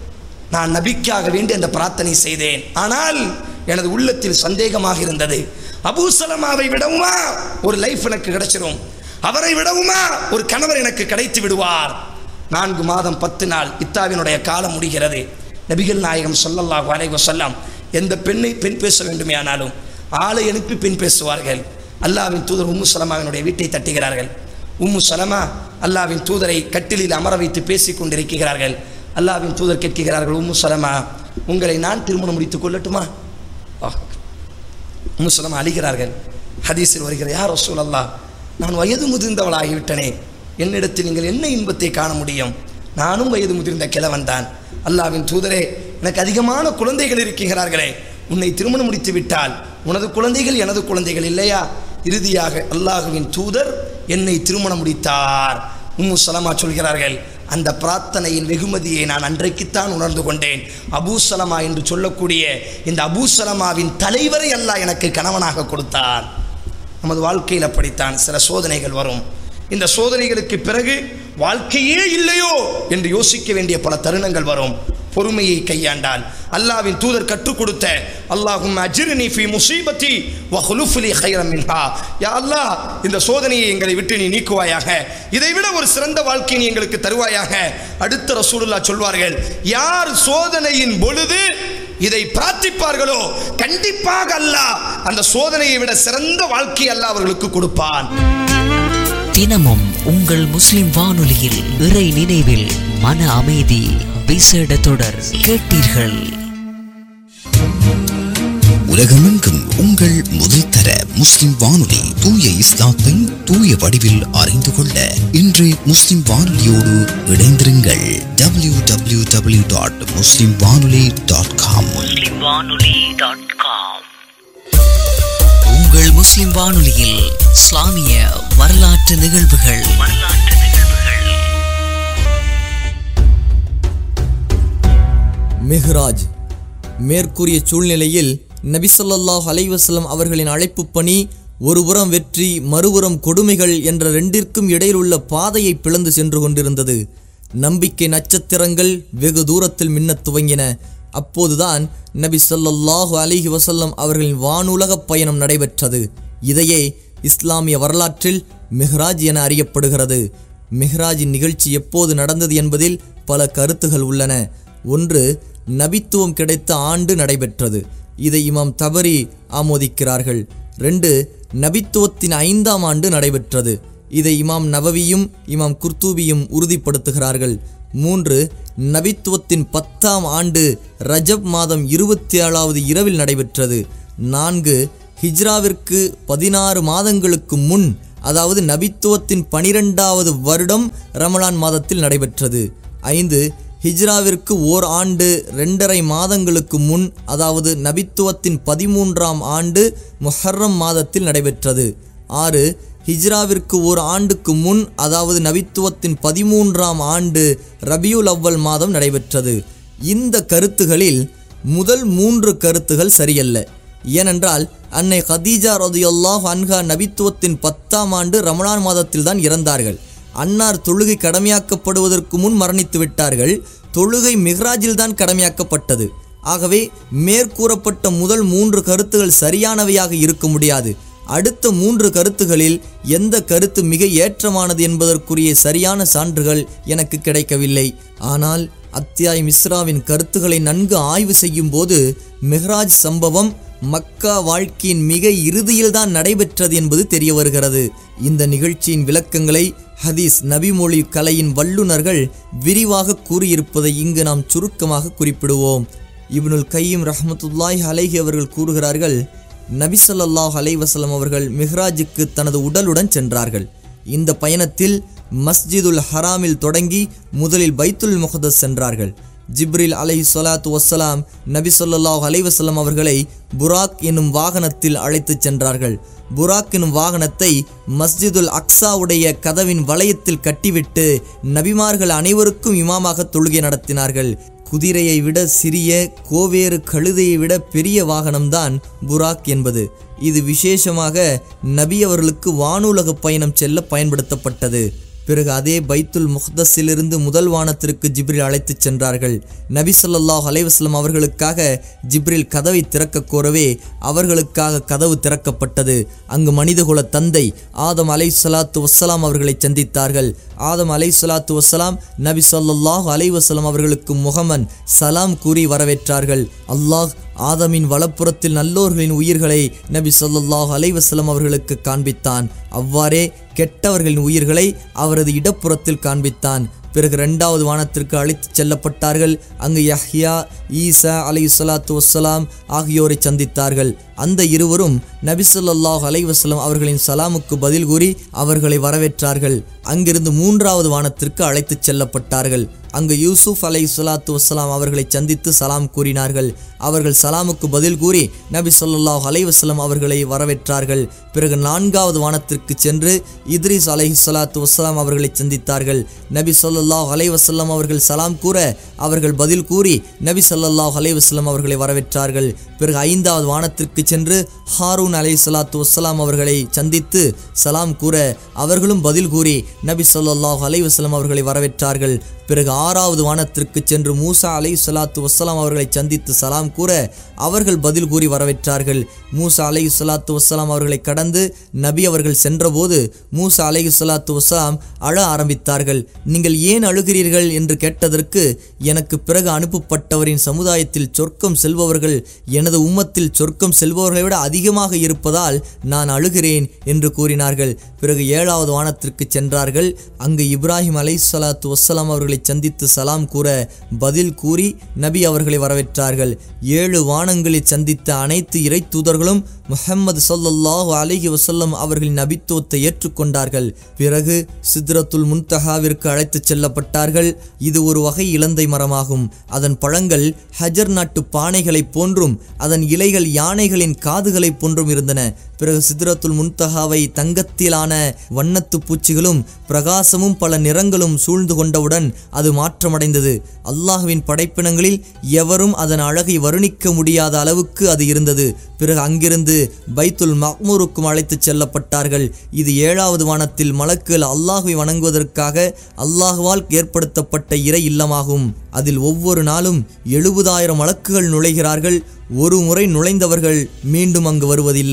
நான் நபிக்காக வேண்டி அந்த பிரார்த்தனை செய்தேன். ஆனால் எனது உள்ளத்தில் சந்தேகமாக இருந்தது, அபூ சலமாவை விடவுமா ஒரு லைஃப் எனக்கு கிடைச்சிரும், அவரை விடவுமா ஒரு கணவர் எனக்கு கிடைத்து விடுவார். நான்கு மாதம் பத்து நாள் இத்தாவினுடைய காலம் முடிகிறது. நபிகள் நாயகம் ஸல்லல்லாஹு அலைஹி வஸல்லம் எந்த பெண்ணை பெண் பேச வேண்டுமே ஆனாலும் ஆளை அனுப்பி பெண் பேசுவார்கள். அல்லாஹ்வின் தூதர் உம்மு சலமாவினுடைய வீட்டை தட்டுகிறார்கள். உம்மு சலமா அல்லாஹ்வின் தூதரை கட்டிலில் அமர வைத்து பேசிக் கொண்டிருக்கிறார்கள். அல்லாஹ்வின் தூதர் கேட்கிறார்கள், உம்மு சலமா, உங்களை நான் திருமணம் முடித்துக் கொள்ளட்டுமா? உம்மு சலமா அழுகிறார்கள். ஹதீஸில் வருகிற, யா ரசூலல்லாஹ், நான் வயது முதிர்ந்தவளாகிவிட்டனே, என்னிடத்தில் நீங்கள் என்ன இன்பத்தை காண முடியும்? நானும் வயது முதிர்ந்த கிழவன் தான். அல்லாஹ்வின் தூதரே, எனக்கு அதிகமான குழந்தைகள் இருக்கிறார்களே, உன்னை திருமணம் முடித்து விட்டால் உனது குழந்தைகள் எனது குழந்தைகள் இல்லையா? இறுதியாக அல்லாஹ்வின் தூதர் என்னை திருமணம் முடித்தார். உம்மு சலமா சொல்கிறார்கள், அந்த பிரார்த்தனையின் வெகுமதியை நான் அன்றைக்குத்தான் உணர்ந்து கொண்டேன். அபூ சலமா என்று சொல்லக்கூடிய இந்த அபூ சலமாவின் தலைவரை அல்லாஹ் எனக்கு கணவனாக கொடுத்தான். நமது வாழ்க்கையில் அப்படித்தான் சில சோதனைகள் வரும். இந்த சோதனைகளுக்கு பிறகு வாழ்க்கையே இல்லையோ என்று யோசிக்க வேண்டிய பல தருணங்கள் வரும். பொறுமையை கையாண்டால் அல்லாஹ்வின் தூதர் கற்றுக் கொடுத்த அல்லாஹும்ம அஜிர்னி ஃபீ முஸீபத்தி வ ஹுலுஃப் லி கைரம் மின்ஹா, யா அல்லாஹ், இந்த சோதனையை எங்களை விட்டு நீ நீக்குவாயாக, இதைவிட ஒரு சிறந்த வாழ்க்கை நீ எங்களுக்கு தருவாயாக. அடுத்த ரசூலுல்லாஹ் சொல்வார்கள், யார் சோதனையின் பொழுது இதை பிரார்த்திப்பார்களோ கண்டிப்பாக அல்லாஹ் அந்த சோதனையை விட சிறந்த வாழ்க்கை அல்லாஹ் அவர்களுக்கு கொடுப்பான். தினமும் உங்கள் முஸ்லிம் வானொலியில் இறை நினைவில் மன அமைதி விசேட தொடர் கேட்டீர்கள். உலகமெங்கும் உங்கள் முதல் தர முஸ்லிம் வானொலி தூய இஸ்லாத்தை தூய வடிவில் அறிந்து கொள்ள இன்று முஸ்லிம் வானொலியோடு இணைந்திருங்கள். டபிள்யூ டபிள்யூ டபிள்யூ டாட் முஸ்லிம் வானொலி டாட் காம். உங்கள் முஸ்லிம் வானொலியில் இஸ்லாமிய வரலாற்று நிகழ்வுகள். மிஹ்ராஜ். மேற்கூறிய சூழ்நிலையில் நபி ஸல்லல்லாஹு அலைஹி வஸல்லம் அவர்களின் அழைப்பு பணி ஒருபுறம் வெற்றி, மறுபுறம் கொடுமைகள் என்ற ரெண்டிற்கும் இடையில் உள்ள பாதையை பிளந்து சென்று கொண்டிருந்தது. நம்பிக்கை நட்சத்திரங்கள் வெகு தூரத்தில் மின்னத் துவங்கின. அப்போதுதான் நபி ஸல்லல்லாஹு அலைஹி வஸல்லம் அவர்களின் வானுலக பயணம் நடைபெற்றது. இதையே இஸ்லாமிய வரலாற்றில் மிஹ்ராஜ் என அறியப்படுகிறது. மிஹ்ராஜின் நிகழ்ச்சி எப்போது நடந்தது என்பதில் பல கருத்துகள் உள்ளன. ஒன்று, நபித்துவம் கிடைத்த ஆண்டு நடைபெற்றது. இதை இமாம் தபரி ஆமோதிக்கிறார்கள். ரெண்டு, நபித்துவத்தின் ஐந்தாம் ஆண்டு நடைபெற்றது. இதை இமாம் நவவியும் இமாம் குர்தூபியும் உறுதிப்படுத்துகிறார்கள். மூன்று, நபித்துவத்தின் பத்தாம் ஆண்டு ரஜப் மாதம் இருபத்தி ஏழாவது இரவில் நடைபெற்றது. நான்கு, ஹிஜ்ராவிற்கு பதினாறு மாதங்களுக்கு முன், அதாவது நபித்துவத்தின் பனிரெண்டாவது வருடம் ரமலான் மாதத்தில் நடைபெற்றது. ஐந்து, ஹிஜ்ராவிற்கு ஓர் ஆண்டு ரெண்டரை மாதங்களுக்கு முன், அதாவது நபித்துவத்தின் பதிமூன்றாம் ஆண்டு முஹர்ரம் மாதத்தில் நடைபெற்றது. ஆறு, ஹிஜ்ராவிற்கு ஓர் ஆண்டுக்கு முன், அதாவது நபித்துவத்தின் பதிமூன்றாம் ஆண்டு ரபியுல் அவ்வல் மாதம் நடைபெற்றது. இந்த கருத்துகளில் முதல் மூன்று கருத்துகள் சரியல்ல. ஏனென்றால் அன்னை கதீஜா ரலியல்லாஹு அன்ஹா நபித்துவத்தின் பத்தாம் ஆண்டு ரமலான் மாதத்தில் தான் இறந்தார்கள். அன்னார் தொழுகை கடமையாக்கப்படுவதற்கு முன் மரணித்து விட்டார்கள். தொழுகை மிஹ்ராஜில் தான் கடமையாக்கப்பட்டது. ஆகவே மேற்கூறப்பட்ட முதல் மூன்று கருத்துகள் சரியானவையாக இருக்க முடியாது. அடுத்த மூன்று கருத்துகளில் எந்த கருத்து மிக ஏற்றமானது என்பதற்குரிய சரியான சான்றுகள் எனக்கு கிடைக்கவில்லை. ஆனால் அத்தியாயம் இஸ்ராவின் கருத்துக்களை நன்கு ஆய்வு செய்யும் போது மிஹ்ராஜ் சம்பவம் மக்கா வாழ்க்கையின் மிக இறுதியில்தான் நடைபெற்றது என்பது தெரிய வருகிறது. இந்த நிகழ்ச்சியின் விளக்கங்களை ஹதீஸ் நபிமொழி கலையின் வல்லுநர்கள் விரிவாக கூறியிருப்பதை இங்கு நாம் சுருக்கமாக குறிப்பிடுவோம். இப்னுல் கையிம் ரஹ்மத்துல்லாஹி அலைஹி அவர்கள் கூறுகிறார்கள், நபி ஸல்லல்லாஹு அலைஹி வஸல்லம் அவர்கள் மிஹ்ராஜுக்கு தனது உடலுடன் சென்றார்கள். இந்த பயணத்தில் மஸ்ஜிதுல் ஹராமில் தொடங்கி முதலில் பைத்துல் முகதஸ் சென்றார்கள். ஜிப்ரில் அலைஹி ஸலாத்து வஸ்ஸலாம் நபி ஸல்லல்லாஹு அலைஹி வஸல்லம் அவர்களை புராக் என்னும் வாகனத்தில் அழைத்துச் சென்றார்கள். புராக் என்னும் வாகனத்தை மஸ்ஜிதுல் அக்ஸாவுடைய கதவின் வளையத்தில் கட்டிவிட்டு நபிமார்கள் அனைவருக்கும் இமாமாக தொழுகை நடத்தினார்கள். குதிரையை விட சிறிய, கோவேறு கழுதையை விட பெரிய வாகனம்தான் புராக் என்பது. இது விசேஷமாக நபி அவர்களுக்கு வானுலக பயணம் செல்ல பயன்படுத்தப்பட்டது. பிறகு அதே பைத்துல் முக்தஸிலிருந்து முதல் வானத்திற்கு ஜிப்ரில் அழைத்துச் சென்றார்கள். நபி ஸல்லல்லாஹு அலைஹி வஸல்லம் அவர்களுக்காக ஜிப்ரில் கதவை திறக்க கோரவே அவர்களுக்காக கதவு திறக்கப்பட்டது. அங்கு மனிதகுல தந்தை ஆதம் அலைஹிஸ்ஸலாத்து வஸ்ஸலாம் அவர்களை சந்தித்தார்கள். ஆதம் அலைஹிஸ்ஸலாத்து வஸ்ஸலாம் நபி ஸல்லல்லாஹு அலைஹி வஸல்லம் அவர்களுக்கு முகமன் சலாம் கூறி வரவேற்றார்கள். அல்லாஹ் ஆதமின் வலப்புறத்தில் நல்லோர்களின் உயிர்களை நபி ஸல்லல்லாஹு அலைஹி வஸல்லம் அவர்களுக்கு காண்பித்தான். அவ்வாறே கெட்டவர்களின் உயிர்களை அவரது இடப்புறத்தில் காண்பித்தான். பிறகு இரண்டாவது வானத்திற்கு அழைத்துச் செல்லப்பட்டார்கள். அங்கு யஹ்யா, ஈசா அலைஹிஸ்ஸலாத்து வஸ்ஸலாம் ஆகியோரை சந்தித்தார்கள். அந்த இருவரும் நபி ஸல்லல்லாஹு அலைஹி வஸல்லம் அவர்களின் சலாமுக்கு பதில் கூறி அவர்களை வரவேற்றார்கள். அங்கிருந்து மூன்றாவது வானத்திற்கு அழைத்துச் செல்லப்பட்டார்கள். அங்கு யூசுப் அலைஹிஸ்ஸலாத்து வஸ்ஸலாம் அவர்களை சந்தித்து சலாம் கூறினார்கள். அவர்கள் சலாமுக்கு பதில் கூறி நபி ஸல்லல்லாஹு அலைஹி வஸல்லம் அவர்களை வரவேற்றார்கள். பிறகு நான்காவது வானத்திற்கு சென்று இத்ரீஸ் அலைஹிஸ்ஸலாத்து வஸ்ஸலாம் அவர்களை சந்தித்தார்கள். நபி ஸல்லல்லாஹு அலைஹி வஸல்லம் அவர்கள் சலாம் கூற அவர்கள் பதில் கூறி நபி ஸல்லல்லாஹு அலைஹி வஸல்லம் அவர்களை வரவேற்றார்கள். பிறகு ஐந்தாவது வானத்திற்கு சென்று ஹாரூன் அலைஹிஸ்ஸலாத்து வஸ்ஸலாம் அவர்களை சந்தித்து சலாம் கூற அவர்களும் பதில் கூறி நபி ஸல்லல்லாஹு அலைஹி வஸல்லம் அவர்களை வரவேற்றார்கள். பிறகு ஆறாவது வானத்திற்கு சென்று மூசா அலைஹிஸ்ஸலாத்து வஸ்ஸலாம் அவர்களை சந்தித்து சலாம் கூற அவர்கள் பதில் கூறி வரவேற்றார்கள். மூசா அலைஹிஸ்ஸலாத்து வஸ்ஸலாம் அவர்களை கடந்து நபி அவர்கள் சென்றபோது மூசா அலைஹிஸ்ஸலாத்து வஸ்ஸலாம் அழ ஆரம்பித்தார்கள். நீங்கள் ஏன் அழுகிறீர்கள் என்று கேட்டதற்கு, எனக்கு பிறகு அனுப்பப்பட்டவரின் சமுதாயத்தில் சொர்க்கம் செல்பவர்கள் எனது உம்மத்தில் சொர்க்கம் செல்பவர்களை விட அதிகமாக இருப்பதால் நான் அழுகிறேன் என்று கூறினார்கள். பிறகு ஏழாவது வானத்திற்கு சென்றார்கள். அங்கு இப்ராஹிம் அலைஹிஸ்ஸலாத்து வஸ்ஸலாம் அவர்களை சந்தித்து சலாம் கூற பதில் கூறி நபி அவர்களை வரவேற்றார்கள். ஏழு வானங்களில் சந்தித்த அனைத்து இறை தூதர்களும் முஹம்மது ஸல்லல்லாஹு அலைஹி வஸல்லம் அவர்களின் நபித்துவத்தை ஏற்றுக்கொண்டார்கள். பிறகு சித்ரத்துல் முன்தஹாவிற்கு அழைத்துச் செல்லப்பட்டார்கள். இது ஒரு வகை இலந்தை மரமாகும். அதன் பழங்கள் ஹஜர் நாட்டு பானைகளைப் போன்றும் அதன் இலைகள் யானைகளின் காதுகளைப் போன்றும் இருந்தன. பிறகு சித்ரத்துல் முன்தஹாவை தங்கத்திலான வண்ணத்து பூச்சிகளும் பிரகாசமும் பல நிறங்களும் சூழ்ந்து கொண்டவுடன் அது மாற்றமடைந்தது. அல்லாஹ்வின் படைப்பினங்களில் எவரும் அதன் அழகை வர்ணிக்க முடியாத அளவுக்கு அது இருந்தது. பிறகு அங்கிருந்து பைத்துல் மக்மூருக்கும் அழைத்துச் செல்லப்பட்டார்கள். இது ஏழாவது வானத்தில் மலக்குகள் அல்லாஹ்வை வணங்குவதற்காக அல்லாஹ்வால் ஏற்படுத்தப்பட்ட இறை இல்லமாகும். அதில் ஒவ்வொரு நாளும் எழுபதாயிரம் மலக்குகள் நுழைகிறார்கள். ஒரு முறை நுழைந்தவர்கள் மீண்டும் அங்கு வருவதில்லை.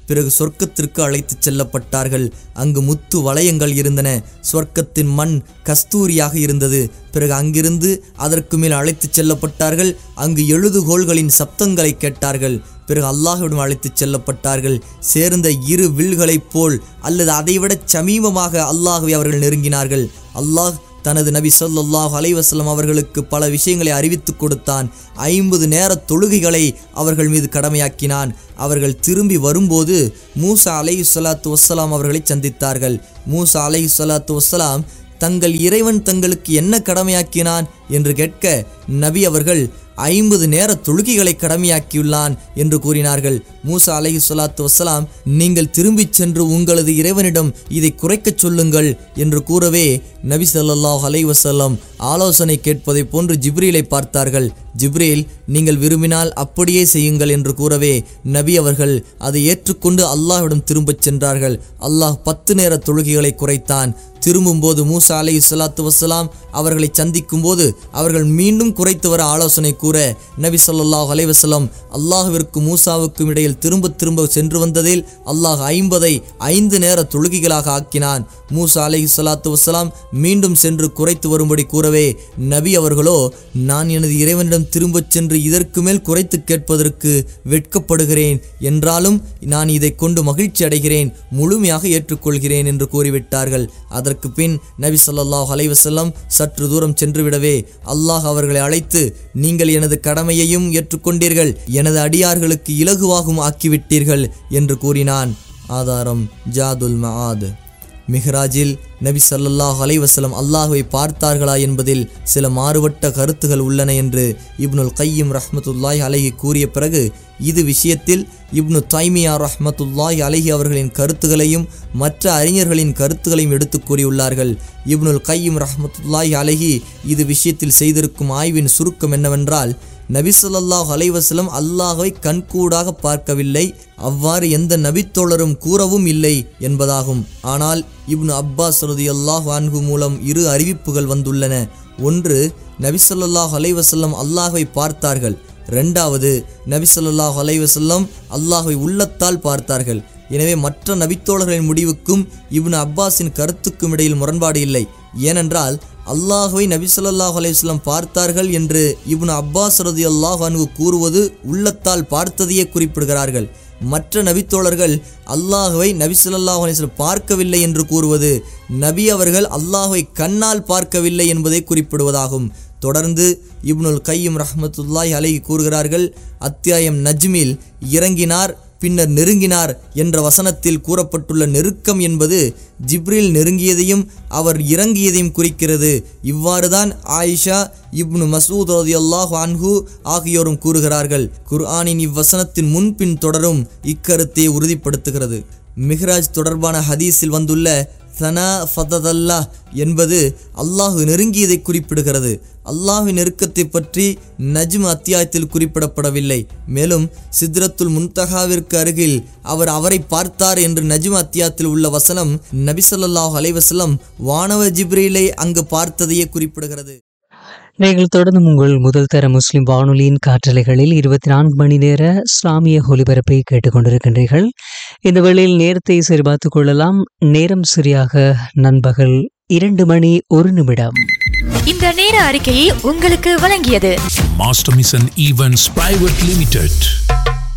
பிறகு சொர்க்கத்திற்கு அழைத்துச் செல்லப்பட்டார்கள். அங்கு முத்து வளையங்கள் இருந்தன. சொர்க்கத்தின் மண் கஸ்தூரியாக இருந்தது. பிறகு அங்கிருந்து அதற்கு மேல் அழைத்துச் செல்லப்பட்டார்கள். அங்கு எழுதுகோள்களின் சப்தங்களை கேட்டார்கள். பிறகு அல்லாஹ்விடம் அழைத்துச் செல்லப்பட்டார்கள். சேர்ந்த இரு வில்களைப் போல் அல்லது அதைவிட சமீபமாக அல்லாஹ்வை அவர்கள் நெருங்கினார்கள். அல்லாஹ் தனது நபி ஸல்லல்லாஹு அலைஹி வஸல்லம் அவர்களுக்கு பல விஷயங்களை அறிவித்துக் கொடுத்தான். ஐம்பது நேர தொழுகைகளை அவர்கள் மீது கடமையாக்கினான். அவர்கள் திரும்பி வரும்போது மூசா அலைஹி ஸலாத்து வஸ்ஸலாம் அவர்களை சந்தித்தார்கள். மூசா அலைஹி ஸலாத்து வஸ்ஸலாம் தங்கள் இறைவன் தங்களுக்கு என்ன கடமையாக்கினான் என்று கேட்க நபி அவர்கள் ஐம்பது நேர தொழுகைகளை கடமையாக்கியுள்ளான் என்று கூறினார்கள். மூசா அலைஹி ஸலாத்து வஸ்ஸலாம் நீங்கள் திரும்பி சென்று உங்களது இறைவனிடம் இதை குறைக்கச் சொல்லுங்கள் என்று கூறவே நபி ஸல்லல்லாஹு அலைஹி வஸல்லம் ஆலோசனை கேட்பதை போன்று ஜிப்ரீலை பார்த்தார்கள். ஜிப்ரீல் நீங்கள் விரும்பினால் அப்படியே செய்யுங்கள் என்று கூறவே நபி அவர்கள் அதை ஏற்றுக்கொண்டு அல்லாஹ்விடம் திரும்பச் சென்றார்கள். அல்லாஹ் பத்து நேர தொழுகைகளை குறைத்தான். திரும்பும்போது மூசா அலைஹி ஸலாத்து வஸ்ஸலாம் அவர்களை சந்திக்கும் போது அவர்கள் மீண்டும் குறைத்து வர ஆலோசனை கூற நபி ஸல்லல்லாஹு அலைஹி வஸல்லம் அல்லாஹ்விற்கும் மூசாவுக்கும் இடையில் திரும்ப திரும்ப சென்று வந்ததில் அல்லாஹ் ஐம்பதை ஐந்து நேர தொழுகைகளாக ஆக்கினான். மூசா அலைஹி ஸலாத்து வஸ்ஸலாம் மீண்டும் சென்று குறைத்து வரும்படி கூறவே நபி அவர்களோ நான் எனது இறைவனிடம் திரும்பச் சென்று இதற்கு மேல் குறைத்து கேட்பதற்கு வெட்கப்படுகிறேன், என்றாலும் நான் இதை கொண்டு மகிழ்ச்சி அடைகிறேன், முழுமையாக ஏற்றுக்கொள்கிறேன் என்று கூறிவிட்டார்கள். அதற்கு பின் நபி ஸல்லல்லாஹு அலைஹி வஸல்லம் சற்று தூரம் சென்றுவிடவே அல்லாஹ் அவர்களை அழைத்து நீங்கள் எனது கடமையையும் ஏற்றுக்கொண்டீர்கள், எனது அடியார்களுக்கு இலகுவாகவும் ஆக்கிவிட்டீர்கள் என்று கூறினான். ஆதாரம் ஜாதுல் மஆத். மிஹ்ராஜில் நபி ஸல்லல்லாஹு அலைஹி வஸல்லம் அல்லாஹ்வை பார்த்தார்களா என்பதில் சில மாறுபட்ட கருத்துகள் உள்ளன என்று இப்னுல் கையிம் ரஹ்மத்துல்லாஹி அலைஹி கூறிய பிறகு இது விஷயத்தில் இப்னு தைமியா ரஹ்மத்துல்லாஹி அலைஹி அவர்களின் கருத்துகளையும் மற்ற அறிஞர்களின் கருத்துகளையும் எடுத்து கூறியுள்ளார்கள். இப்னுல் கையிம் ரஹ்மத்துல்லாஹி அலைஹி இது விஷயத்தில் செய்திருக்கும் ஆய்வின் சுருக்கம் என்னவென்றால் நபி ஸல்லல்லாஹு அலைஹி வஸல்லம் அல்லாஹ்வை கண்கூடாக பார்க்கவில்லை, அவ்வாறு எந்த நபித்தோழரும் கூறவும் இல்லை என்பதாகும். ஆனால் இப்னு அப்பாஸ் ரலியல்லாஹு அன்ஹு மூலம் இரு அறிவிப்புகள் வந்துள்ளன. ஒன்று, நபி ஸல்லல்லாஹு அலைஹி வஸல்லம் அல்லாஹ்வை பார்த்தார்கள். இரண்டாவது, நபி ஸல்லல்லாஹு அலைஹி வஸல்லம் அல்லாஹ்வை உள்ளத்தால் பார்த்தார்கள். எனவே மற்ற நபித்தோழர்களின் முடிவுக்கும் இப்னு அப்பாஸின் கருத்துக்கும் இடையில் முரண்பாடு இல்லை. ஏனென்றால் அல்லாஹ்வை நபி ஸல்லல்லாஹு அலைஹி வஸல்லம் பார்த்தார்கள் என்று இப்னு அப்பாஸ் ரலியல்லாஹு அன்ஹு கூறுவது உள்ளத்தால் பார்த்ததையே குறிப்பிடுகிறார்கள். மற்ற நபித்தோழர்கள் அல்லாஹ்வை நபி ஸல்லல்லாஹு அலைஹி வஸல்லம் பார்க்கவில்லை என்று கூறுவது நபி அவர்கள் அல்லாஹ்வை கண்ணால் பார்க்கவில்லை என்பதை குறிப்பிடுவதாகும். தொடர்ந்து இப்னுல் கையிம் ரஹ்மத்துல்லாஹி அலைஹி கூறுகிறார்கள், அத்தியாயம் நஜ்மில் இறங்கினார் பின்னர் நெருங்கினார் என்ற வசனத்தில் கூறப்பட்டுள்ள நெருக்கம் என்பது ஜிப்ரீல் நெருங்கியதையும் அவர் இறங்கியதையும் குறிக்கிறது. இவ்வாறுதான் ஆயிஷா, இப்னு மஸ்ஊத் ரலியல்லாஹு அன்ஹு ஆகியோரும் கூறுகிறார்கள். குர்ஆனின் இவ்வசனத்தின் முன்பின் தொடரும் இக்கருத்தை உறுதிப்படுத்துகிறது. மிஹ்ராஜ் தொடர்பான ஹதீஸில் வந்துள்ள சனா ஃபததல்லாஹ் என்பது அல்லாஹ் நெருங்கியதை குறிப்பிடுகிறது. அல்லாஹ்வின் நெருக்கத்தை பற்றி நஜ்ம் அத்தியாயத்தில் குறிப்பிடப்படவில்லை. மேலும் சித்ரத்துல் முன்தஹாவிற்கு அருகில் அவர் அவரை பார்த்தார் என்று நஜ்ம் அத்தியாயத்தில் உள்ள வசனம் நபி ஸல்லல்லாஹு அலைஹி வஸல்லம் வானவ ஜிப்ரீலை அங்கு பார்த்ததையே குறிப்பிடுகிறது. நீங்கள் தொடர்ந்து உங்கள் முதல் தர முஸ்லிம் வானொலியின் காற்றலைகளில் இருபத்தி நான்கு மணி நேர இஸ்லாமிய ஒலிபரப்பை கேட்டுக்கொண்டிருக்கின்றீர்கள். இந்த வேளையில் நேரத்தை சரிபார்த்துக் கொள்ளலாம். நேரம் சரியாக நண்பகல் இரண்டு மணி ஒரு நிமிடம். இந்த நேர அறிக்கையை உங்களுக்கு வழங்கியது master mission events private limited.